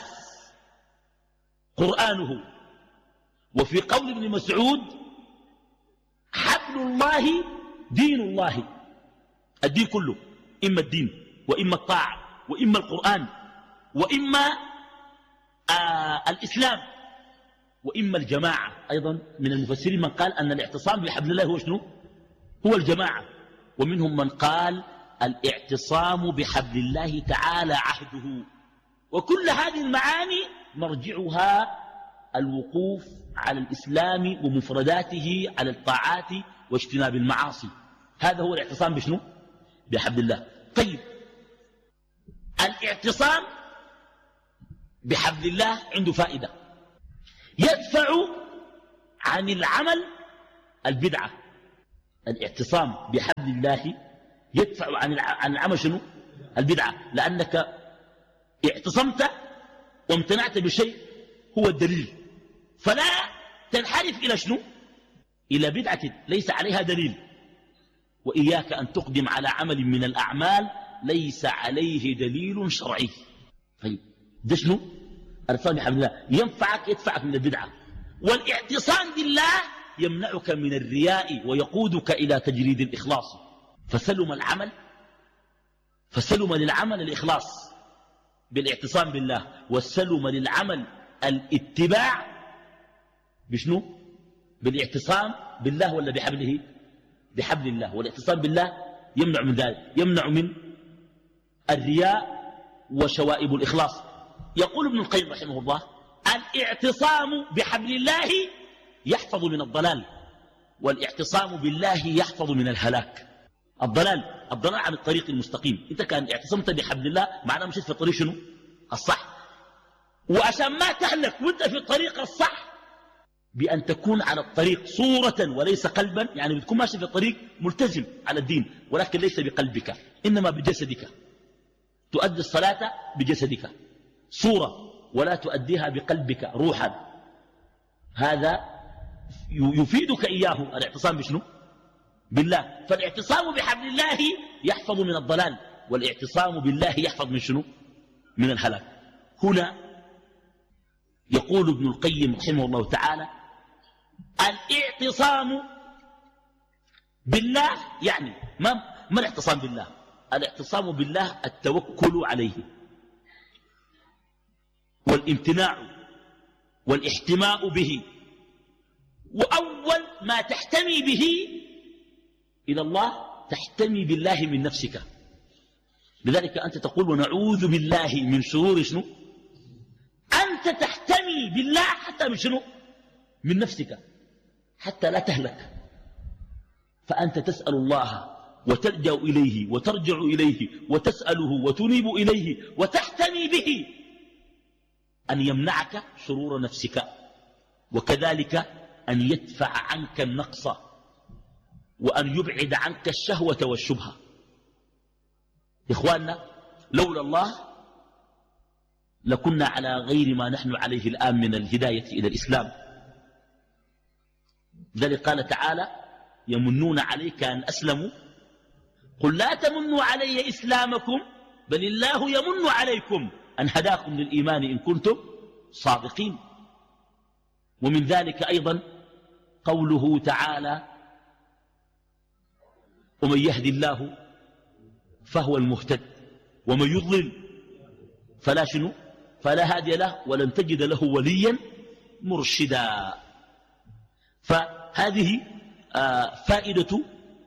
قرآنه، وفي قول ابن مسعود حبل الله دين الله. الدين كله إما الدين وإما الطاعة وإما القرآن وإما آه الإسلام وإما الجماعة. أيضا من المفسرين من قال أن الاعتصام بحبل الله هو شنو؟ هو الجماعة. ومنهم من قال الاعتصام بحبل الله تعالى عهده. وكل هذه المعاني مرجعها الوقوف على الإسلام ومفرداته على الطاعات واجتناب المعاصي. هذا هو الاعتصام بشنو؟ بحبل الله. طيب الاعتصام بحبل الله عنده فائدة، يدفع عن العمل البدعة. الاعتصام بحبل الله يدفع عن عن العمل شنو؟ البدعة، لأنك اعتصمت وامتنعت بشيء هو الدليل، فلا تنحرف إلى شنو؟ إلى بدعة ليس عليها دليل. وإياك أن تقدم على عمل من الأعمال ليس عليه دليل شرعي. طيب ده شنو؟ الاعتصام بحبل الله ينفعك يدفعك من البدعة، والاعتصام بالله يمنعك من الرياء ويقودك إلى تجريد الإخلاص. فسلم العمل فسلم للعمل الإخلاص بالاعتصام بالله، والسلم للعمل الاتباع بشنو؟ بالاعتصام بالله ولا بحبله؟ بحبل الله. والاعتصام بالله يمنع من ذلك، يمنع من الرياء وشوائب الإخلاص. يقول ابن القيم رحمه الله: الاعتصام بحبل الله يحفظ من الضلال، والاعتصام بالله يحفظ من الهلاك. الضلال الضلال عن الطريق المستقيم. انت كان اعتصمت بحبل الله معناه مشيت في الطريق شنو؟ الصح. وعشان ما تهلك وانت في الطريق الصح بأن تكون على الطريق صورة وليس قلبا، يعني بتكون ماشي في الطريق ملتزم على الدين ولكن ليس بقلبك إنما بجسدك. تؤدي الصلاة بجسدك صورة ولا تؤديها بقلبك روحا. هذا يفيدك إياه الاعتصام بشنو؟ بالله. فالاعتصام بحبل الله يحفظ من الضلال، والاعتصام بالله يحفظ من شنو؟ من الهلاك. هنا يقول ابن القيم رحمه الله تعالى: الاعتصام بالله يعني ما, ما الاعتصام بالله؟ الاعتصام بالله التوكل عليه والامتناع والاحتماء به، وأول ما تحتمي به إلى الله تحتمي بالله من نفسك. لذلك أنت تقول: ونعوذ بالله من شرور شنو؟ أنت تحتمي بالله حتى من شنو؟ من نفسك حتى لا تهلك. فأنت تسأل الله وتلجأ إليه وترجع إليه وتسأله وتنيب إليه وتحتمي به أن يمنعك شرور نفسك، وكذلك أن يدفع عنك النقص وأن يبعد عنك الشهوة والشبهة. إخواننا، لولا الله لكنا على غير ما نحن عليه الآن من الهداية إلى الإسلام. ذلك قال تعالى: يمنون عليك أن أسلموا قل لا تمنوا علي إسلامكم بل الله يمن عليكم أن هداكم للإيمان إن كنتم صادقين. ومن ذلك أيضا قوله تعالى: ومن يهدي الله فهو المهتد ومن يضلل فلا شنو فلا هادي له ولن تجد له وليا مرشدا. فهذه آه فائدة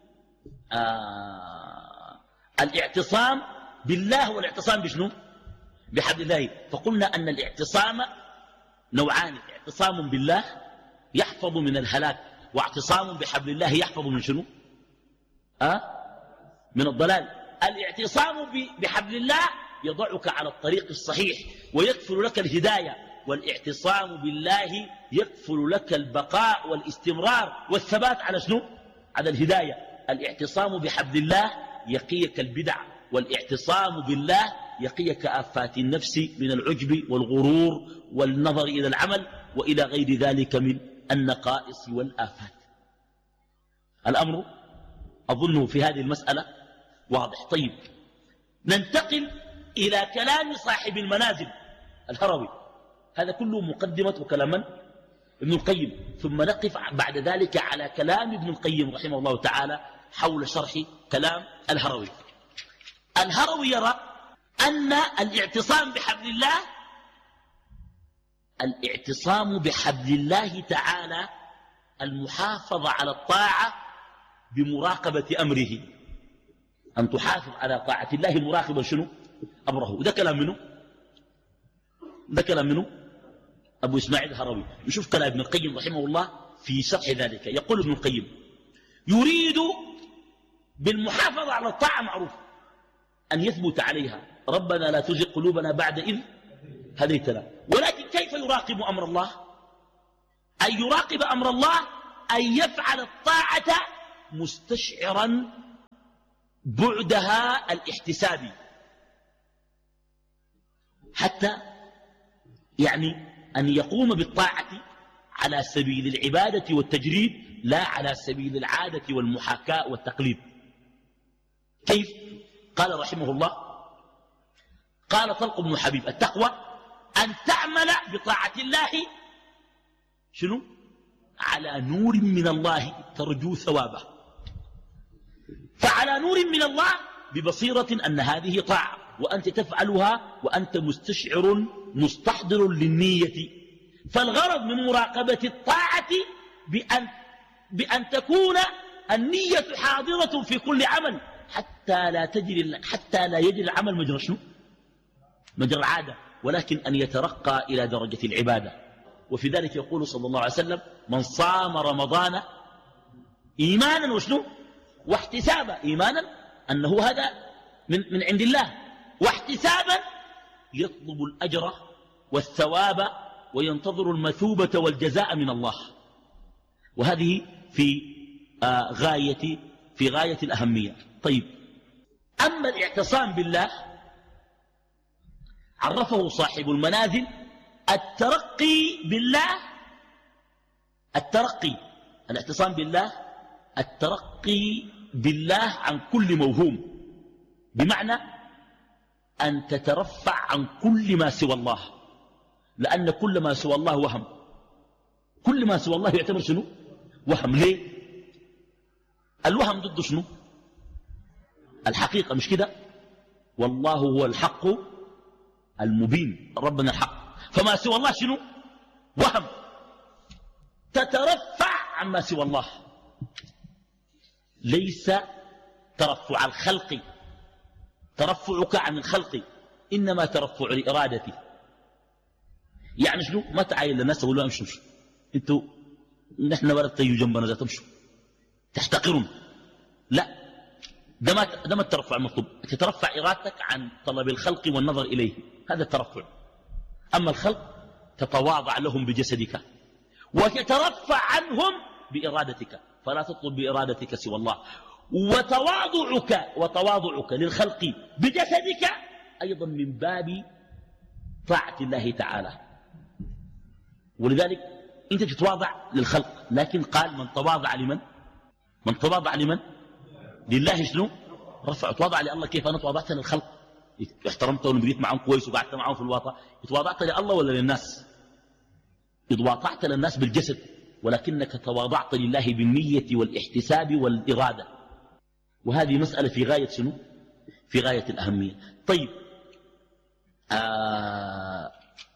آه الاعتصام بالله والاعتصام بشنو؟ بحبل الله. فقلنا أن الاعتصام نوعان: اعتصام بالله يحفظ من الهلاك، واعتصام بحبل الله يحفظ من شنو؟ أه؟ من الضلال. الاعتصام بحبل الله يضعك على الطريق الصحيح ويكفل لك الهداية، والاعتصام بالله يكفل لك البقاء والاستمرار والثبات على شنو؟ على الهداية. الاعتصام بحبل الله يقيك البدع، والاعتصام بالله يقيك آفات النفس من العجب والغرور والنظر إلى العمل وإلى غير ذلك من النقائص والآفات. الأمر أظنه في هذه المسألة واضح. طيب، ننتقل إلى كلام صاحب المنازل الهروي. هذا كله مقدمة وكلام ابن القيم، ثم نقف بعد ذلك على كلام ابن القيم رحمه الله تعالى حول شرح كلام الهروي. الهروي يرى أن الاعتصام بحبل الله الاعتصام بحبل الله تعالى المحافظة على الطاعة بمراقبة أمره، أن تحافظ على طاعة الله المراقبة شنو؟ أمره. وده كلام منه؟ ده كلام منه؟ أبو إسماعيل الهروي. نشوف كلام ابن القيم رحمه الله في شرح ذلك. يقول ابن القيم: يريد بالمحافظة على الطاعة معروف أن يثبت عليها، ربنا لا تزغ قلوبنا بعد إذ هديتنا، ولكن كيف يراقب أمر الله؟ أن يراقب أمر الله أن يفعل الطاعة مستشعرا بعدها الاحتسابي، حتى يعني أن يقوم بالطاعة على سبيل العبادة والتجريد لا على سبيل العادة والمحاكاة والتقليد. كيف؟ قال رحمه الله، قال طلق بن حبيب: التقوى أن تعمل بطاعة الله شنو؟ على نور من الله ترجو ثوابه. فعلى نور من الله ببصيرة أن هذه طاعة وأنت تفعلها وأنت مستشعر مستحضر للنية. فالغرض من مراقبة الطاعة بأن, بأن تكون النية حاضرة في كل عمل حتى لا تجري حتى لا يجري العمل مجرى شنو؟ مجرى العادة، ولكن أن يترقى إلى درجة العبادة. وفي ذلك يقول صلى الله عليه وسلم: من صام رمضان إيمانا وشنو؟ واحتسابا. إيمانا أنه هذا من, من عند الله، واحتسابا يطلب الأجر والثواب وينتظر المثوبة والجزاء من الله. وهذه في آه غاية في غاية الأهمية. طيب، أما الاعتصام بالله عرفه صاحب المنازل: الترقي بالله، الترقي الاعتصام بالله الترقي بالله عن كل موهوم، بمعنى أن تترفع عن كل ما سوى الله، لأن كل ما سوى الله وهم. كل ما سوى الله يعتبر شنو؟ وهم. ليه؟ الوهم ضد شنو؟ الحقيقة، مش كده؟ والله هو الحق المبين، ربنا الحق. فما سوى الله شنو؟ وهم. تترفع عما سوى الله، ليس ترفع الخلق، ترفعك عن الخلق إنما ترفع لإرادتي. يعني شنو؟ ما تعاين للناس تقول لهم امشوا امشوا انتوا نحن ولا تيجوا جنبنا ذات امشوا تحتقرون. لا، ده ما ده ما الترفع المطلوب. تترفع إرادتك عن طلب الخلق والنظر إليه، هذا الترفع. أما الخلق تتواضع لهم بجسدك وتترفع عنهم بإرادتك، فلا تطلب بإرادتك سوى الله. وتواضعك وتواضعك للخلق بجسدك أيضا من باب طاعة الله تعالى. ولذلك أنت تتواضع للخلق، لكن قال: من تواضع لمن؟ من تواضع لمن؟ لله. شنو؟ رفع. تواضع لله. كيف؟ أنا تواضعت للخلق، احترمته ونبريت معهم كويس وقعدت معهم في الواطة. تواضعت لله ولا للناس؟ تواضعت للناس بالجسد، ولكنك تواضعت لله بالنية والاحتساب والإرادة. وهذه مسألة في غاية شنو؟ في غاية الأهمية. طيب، آه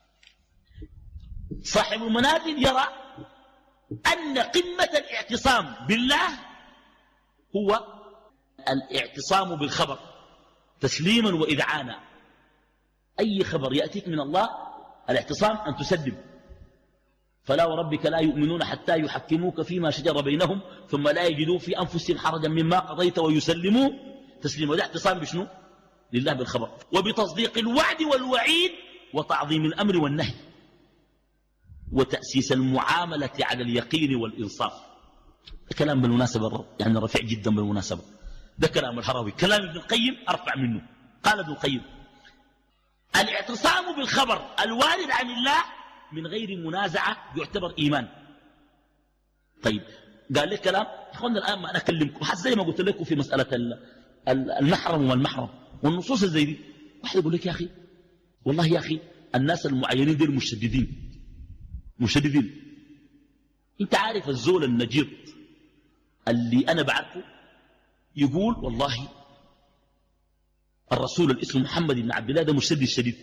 صاحب المنازل يرى أن قمة الاعتصام بالله هو الاعتصام بالخبر تسليما وإذعانا. أي خبر يأتيك من الله الاعتصام أن تسلم. فلا وربك لا يؤمنون حتى يحكموك فيما شجر بينهم ثم لا يجدوا في أنفسهم حرجا مما قضيت ويسلموا تسليما. وده اعتصام بشنو؟ لله بالخبر، وبتصديق الوعد والوعيد وتعظيم الأمر والنهي وتأسيس المعاملة على اليقين والإنصاف. كلام بالمناسبة يعني رفيع جدا بالمناسبة، ده كلام الحروي. كلام ابن القيم أرفع منه. قال ابن القيم: الاعتصام بالخبر الوارد عن الله من غير منازعة يعتبر إيمان. طيب، قال لك كلام اخوانا الآن ما أنا أكلمكم حتى زي ما قلت لكم في مسألة المحرم والمحرم والنصوص زي دي. واحد يقول لك: يا أخي والله يا أخي الناس المعينين دول مشددين مشددين. انت عارف الزول النجيط اللي أنا بعرفه يقول: والله الرسول الاسم محمد بن عبد الله ده مشدد شديد،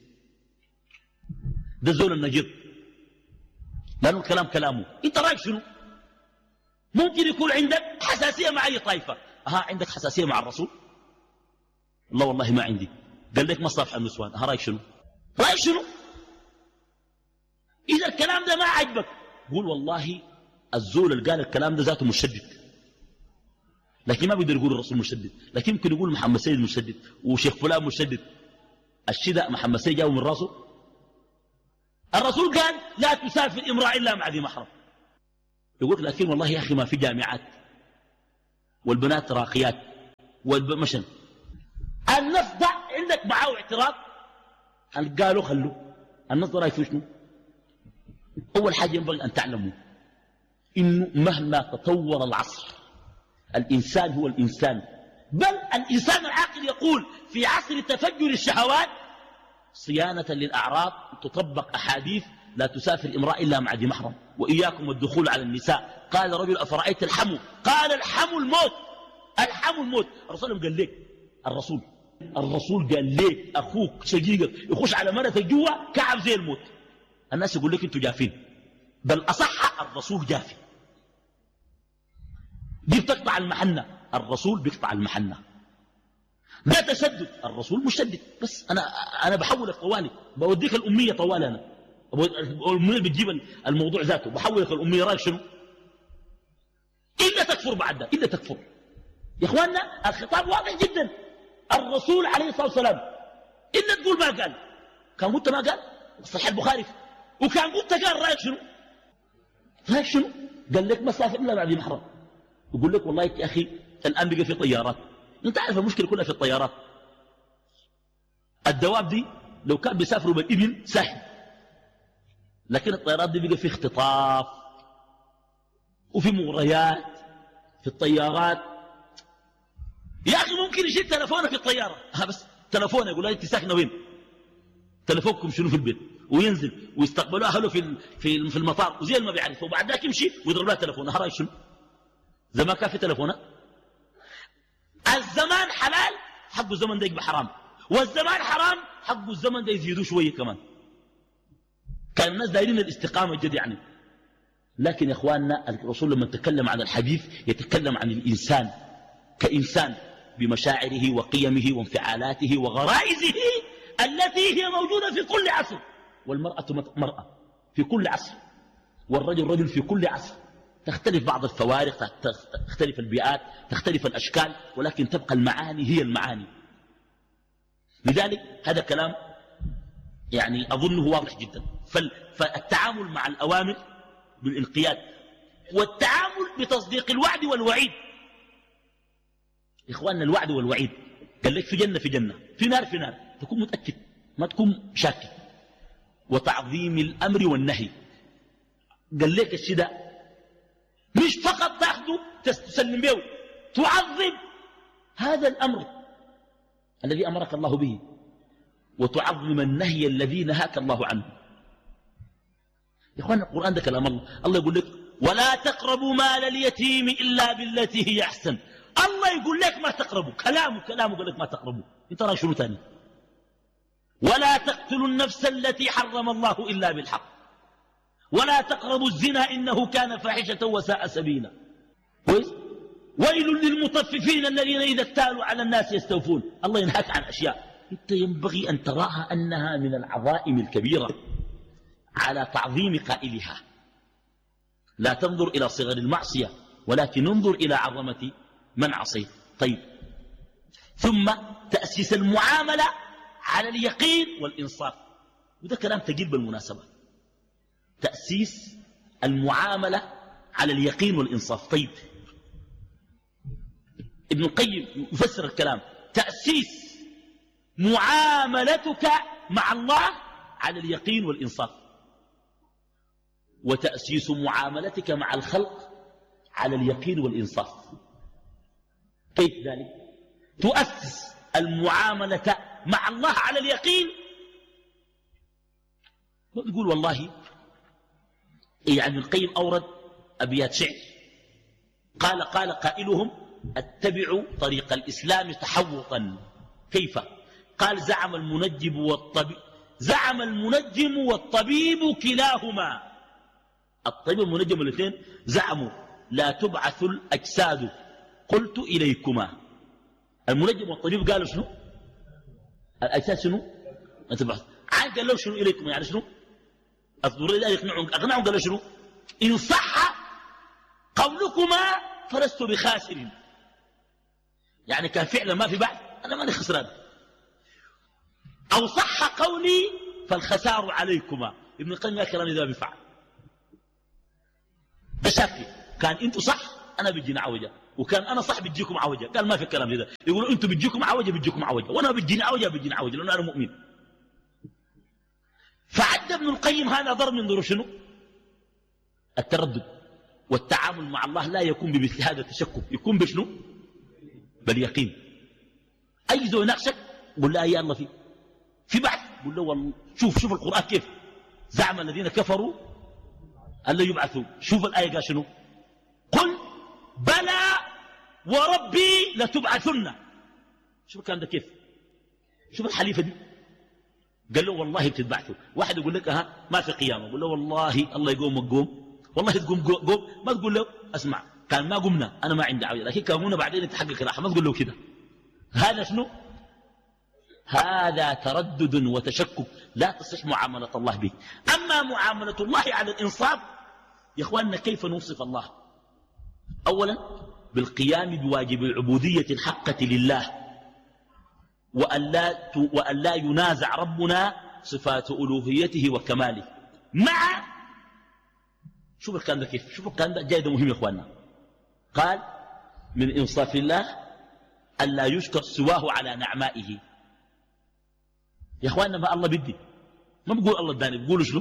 ده الزول النجيط، لأنه الكلام كلامه. انت رايك شنو؟ ممكن يكون عندك حساسية مع أي طائفة. ها، عندك حساسية مع الرسول؟ الله والله ما عندي. قال لك مصافح النسوان. ها، رايك شنو؟ رايك شنو؟ إذا الكلام ده ما عجبك قول: والله الزول اللي قال الكلام ده ذاته مشدد، لكن ما بيقدر يقول الرسول مشدد، لكن يمكن يقول محمد سيد مشدد وشيخ فلان مشدد. الشدة محمد سيد جاءه من راسه. الرسول قال: لا تسافر امرأة إلا مع ذي محرم. يقول لكن والله يا أخي ما في جامعات والبنات راقيات والمشن. النص ده عندك معاه اعتراض؟ قالوا خلوا النص ده رايك في شنو؟ أول حاجة ينبغي أن تعلموا إنه مهما تطور العصر الإنسان هو الإنسان، بل الإنسان العاقل يقول في عصر تفجر الشهوات صيانة للأعراض تطبق أحاديث لا تسافر امرأة إلا مع ذي محرم، وإياكم والدخول على النساء. قال رجل أفرأيت الحمو؟ قال الحمو الموت، الحمو الموت. الرسول قال لك الرسول الرسول قال لك أخوك شقيقك يخش على مرة جوا كعب زي الموت. الناس يقول لك انتوا جافين، بل أصح الرسول جافي. دي بتقطع المحنة، الرسول بيقطع المحنة. ده تشدد، الرسول مشدد. بس أنا أنا بحولك طوالي، بوديك الأمية طوالي. أنا الأمية بتجيب الموضوع ذاته، بحولك الأمية. رأيك شنو؟ إلا تكفر بعد ده، إلا تكفر. يا إخواننا الخطاب واضح جدا. الرسول عليه الصلاة والسلام إلا تقول ما قال، كان قلت ما قال صحيح البخاري، وكان قلت قال رأيك شنو؟ رأيك شنو؟ قال لك ما سافر إلا بعد محرم. يقول لك والله يا أخي الآن بقى في طيارات. أنت عارف المشكلة كلها في الطيارات. الدواب دي لو كان بيسافروا بالإبل سهل، لكن الطيارات دي بقى في اختطاف وفي مغريات في الطيارات. يا أخي ممكن يشيل تلفونه في الطيارة، ها بس تلفونه يقول لها أنت ساكنة وين؟ تلفونكم شنو في البيت، وينزل ويستقبلوا أهله في في في المطار وزي ما بيعرف، وبعد ذاك يمشي ويضرب لها تلفونها. رأيك شنو؟ زمان كان في تلفونات. الزمان حلال حقه الزمن ده يبقى حرام، والزمان حرام حقه الزمن ده يزيدوا شويه كمان. كان الناس دايرين الاستقامه جد يعني. لكن يا اخواننا الرسول لما تكلم عن الحديث يتكلم عن الانسان كانسان بمشاعره وقيمه وانفعالاته وغرائزه التي هي موجوده في كل عصر. والمراه مراه في كل عصر، والرجل رجل في كل عصر. تختلف بعض الفوارق، تختلف البيئات، تختلف الأشكال، ولكن تبقى المعاني هي المعاني. لذلك هذا كلام يعني أظنه واضح جدا. فالتعامل مع الأوامر بالانقياد، والتعامل بتصديق الوعد والوعيد. إخواننا الوعد والوعيد قال لك في جنة في جنة، في نار في نار، تكون متأكد ما تكون شاكك. وتعظيم الأمر والنهي قال لك الشداء مش فقط تأخذه تسلم به، تعظم هذا الأمر الذي أمرك الله به، وتعظم النهي الذي نهاك الله عنه. يا إخوان القرآن ده كلام الله. الله يقول لك ولا تقربوا مال اليتيم إلا بالتي هي أحسن. الله يقول لك ما تقربوا، كلامه كلامه يقول لك ما تقربوا. انت رأي شنو تاني؟ ولا تقتلوا النفس التي حرم الله إلا بالحق ولا تقربوا الزنا إنه كان فاحشة وساء سبيلا. ويل للمطففين الذين إذا اكتالوا على الناس يستوفون. الله ينهاك عن أشياء أنت ينبغي أن تراها أنها من العظائم الكبيرة على تعظيم قائلها. لا تنظر إلى صغر المعصية ولكن انظر إلى عظمة من عصيت. طيب، ثم تأسيس المعاملة على اليقين والإنصاف، وده كلام ثقيل بالمناسبة. تأسيس المعاملة على اليقين والإنصاف. طيب، ابن القيم يفسر الكلام: تأسيس معاملتك مع الله على اليقين والإنصاف، وتأسيس معاملتك مع الخلق على اليقين والإنصاف. كيف ذلك؟ تؤسس المعاملة مع الله على اليقين، وتقول والله يعني ابن القيم أورد أبيات شعر، قال قال قائلهم: اتبعوا طريق الإسلام تحوطا. كيف؟ قال: زعم المنجم والطبيب زعم المنجم والطبيب كلاهما. الطبيب والمنجم الاثنين زعموا لا تبعث الأجساد، قلت إليكما. المنجم والطبيب قالوا شنو؟ الأجساد شنو؟ لا تبعث. عاد قال له شنو إليكما؟ يعني شنو؟ الضروري لا يقنعهم، أقنعهم قالوا شنو؟ إن صح قولكما فلست بخاسر. يعني كان فعلا ما في بعث، أنا ماني خسران. أو صح قولي فالخسار عليكما. ابن القيم قال كلام إذا بفعل. ده شافي. كان انتوا صح انا بيجيني عوجه، وكان انا صح بيجيكم عوجه. قال ما في الكلام ده. يقولوا انتوا بيجيكم عوجه بيجيكم عوجه، وانا بيجيني عوجه بيجيني عوجه، لانه انا مؤمن. فعد ابن القيم هذا ضرب من ضروب شنو؟ التردد. والتعامل مع الله لا يكون بمثل هذا التشكك، يكون بشنو؟ باليقين. اي زول يناقشك قل له يا الله في في بعث، قل له والله شوف شوف القران كيف زعم الذين كفروا أن لا يبعثوا. شوف الايه قال شنو؟ قل بلى وربي لتبعثن. شوف الكلام ده كيف؟ شوف الحليفه دي. قال له والله بتتبعثوا. واحد يقول لك ها ما في قيامه، قول له والله الله يقوم وقوم، والله تقوم قوم. ما تقول له اسمع كان ما قمنا انا ما عندي عوده، لكن قامونا بعدين يتحقق راحه، ما تقول له كده. هذا شنو؟ هذا تردد وتشكك لا تصح معامله الله به. اما معامله الله على الانصاف يا اخواننا، كيف نوصف الله؟ اولا بالقيام بواجب العبوديه الحقه لله، وأن لا, وأن لا ينازع ربنا صفات ألوهيته وكماله مع. شوف الكلام ده كيف؟ شوف الكلام ده جاي ده مهم يا اخواننا. قال من انصاف الله أن لا يشكر سواه على نعمائه. يا اخواننا ما الله بدي، ما بقول الله اداني، بقولوا شنو؟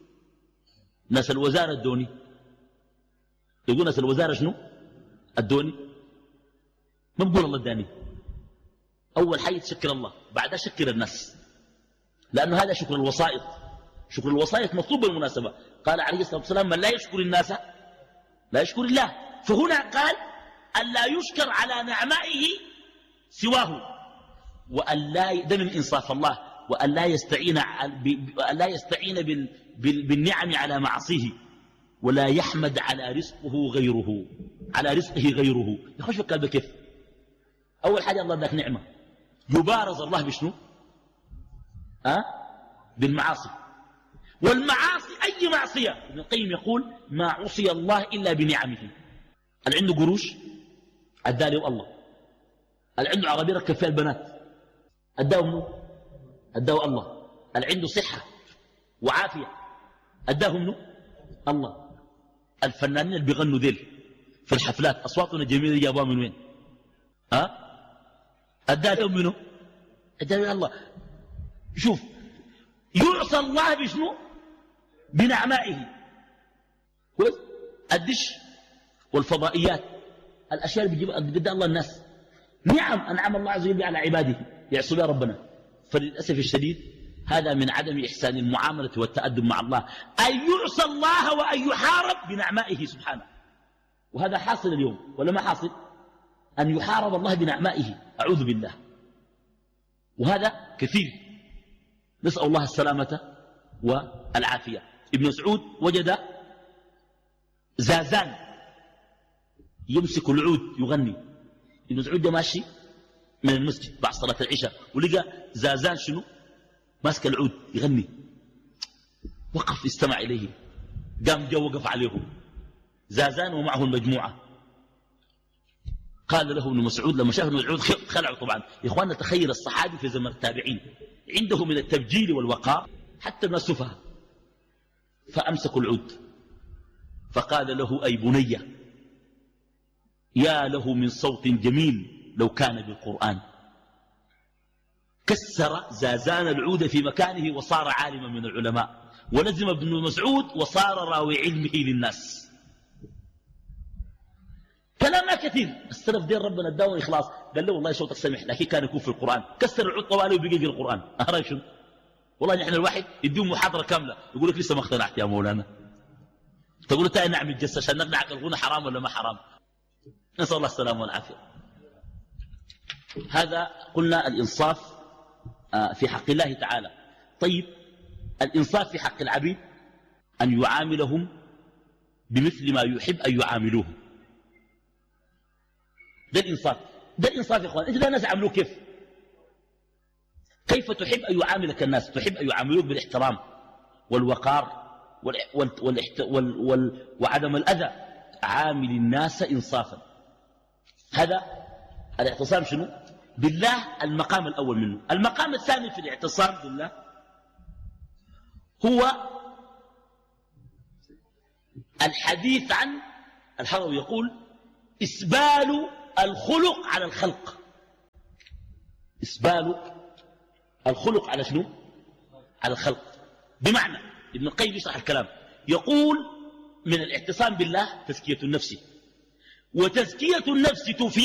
ناس الوزاره ادوني، يقول ناس الوزاره شنو؟ ادوني، ما بقول الله اداني. اول حاجه تشكر الله، بعدها شكر الناس، لانه هذا شكر الوسائط. شكر الوسائط مطلوب بالمناسبه. قال عليه الصلاه والسلام من لا يشكر الناس لا يشكر الله. فهنا قال أن لا يشكر على نعمائه سواه، وأن لا، ده من إنصاف الله، وأن لا يستعين, وأن لا يستعين بال بال بالنعم على معصيه، ولا يحمد على رزقه غيره على رزقه غيره. يخش الكلام كيف؟ أول حاجة الله اداك نعمة، يبارز الله بشنو؟ أه؟ بالمعاصي. والمعاصي أي معصية، ابن القيم يقول ما عصي الله إلا بنعمه. اللي عنده قروش أداه الله، اللي عنده عربية ركب فيها البنات أداه منه؟ أداه الله. اللي عنده صحة وعافية أداه منه؟ الله. الفنانين اللي بيغنوا ذيل في الحفلات أصواتنا جميلة جابوها من وين؟ ها؟ أداه منه؟ أداه الله. شوف يعصى الله بشنو؟ بنعمائه. كويس؟ الدش والفضائيات، الأشياء اللي بيديها الله الناس، نعم أنعم الله عز وجل على عباده يعصوا بها ربنا. فللأسف الشديد هذا من عدم إحسان المعاملة والتأدب مع الله، أن يعصى الله وأن يحارب بنعمائه سبحانه. وهذا حاصل اليوم ولا ما حاصل؟ أن يحارب الله بنعمائه، أعوذ بالله. وهذا كثير، نسأل الله السلامة والعافية. ابن مسعود وجد زازان يمسك العود يغني. ابن مسعود ده ماشي من المسجد بعد صلاة العشاء ولقى زازان شنو ماسك العود يغني، وقف استمع إليه، قام جاء وقف عليه زازان ومعه المجموعة. قال له ابن مسعود لما شاف ابن مسعود خلعوا. طبعا يا اخواننا تخيل الصحابي في زمن التابعين عنده من التبجيل والوقار حتى الناس سفهاء. فأمسكوا العود فقال له أي بني يا له من صوت جميل لو كان بالقرآن. كسر زازان العود في مكانه وصار عالما من العلماء، ولزم ابن مسعود وصار راوي علمه للناس. كلام كثير. السلف دين ربنا اداهم إخلاص، قال له والله صوتك سمح لكن كان يكون في القرآن. كسر العود طوالي وبقي يقرأ القرآن. أهرب شنو؟ والله نحن الواحد يديهم محاضرة كاملة يقول لك لسه ما اقتنعت يا مولانا. تقول له تعالى نعمل جلسة عشان نقنعك الغنى حرام ولا ما حرام. نسأل الله السلامة والعافية. هذا قلنا الإنصاف في حق الله تعالى. طيب الإنصاف في حق العبيد أن يعاملهم بمثل ما يحب أن يعاملوه. ده الإنصاف. ده الإنصاف يا إخوان. أنت ده الناس يعاملوك كيف؟ كيف تحب أن يعاملك الناس؟ تحب أن يعاملوك بالاحترام والوقار وال وال وال وال وال وعدم الأذى. عامل الناس إنصافا. هذا الاعتصام شنو؟ بالله المقام الأول منه. المقام الثاني في الاعتصام بالله هو الحديث عن الحضري يقول إسبال الخلق على الخلق. إسبال الخلق على شنو؟ على الخلق. بمعنى ابن القيم يشرح الكلام يقول من الاعتصام بالله تزكية النفس، وتزكية النفس تفيد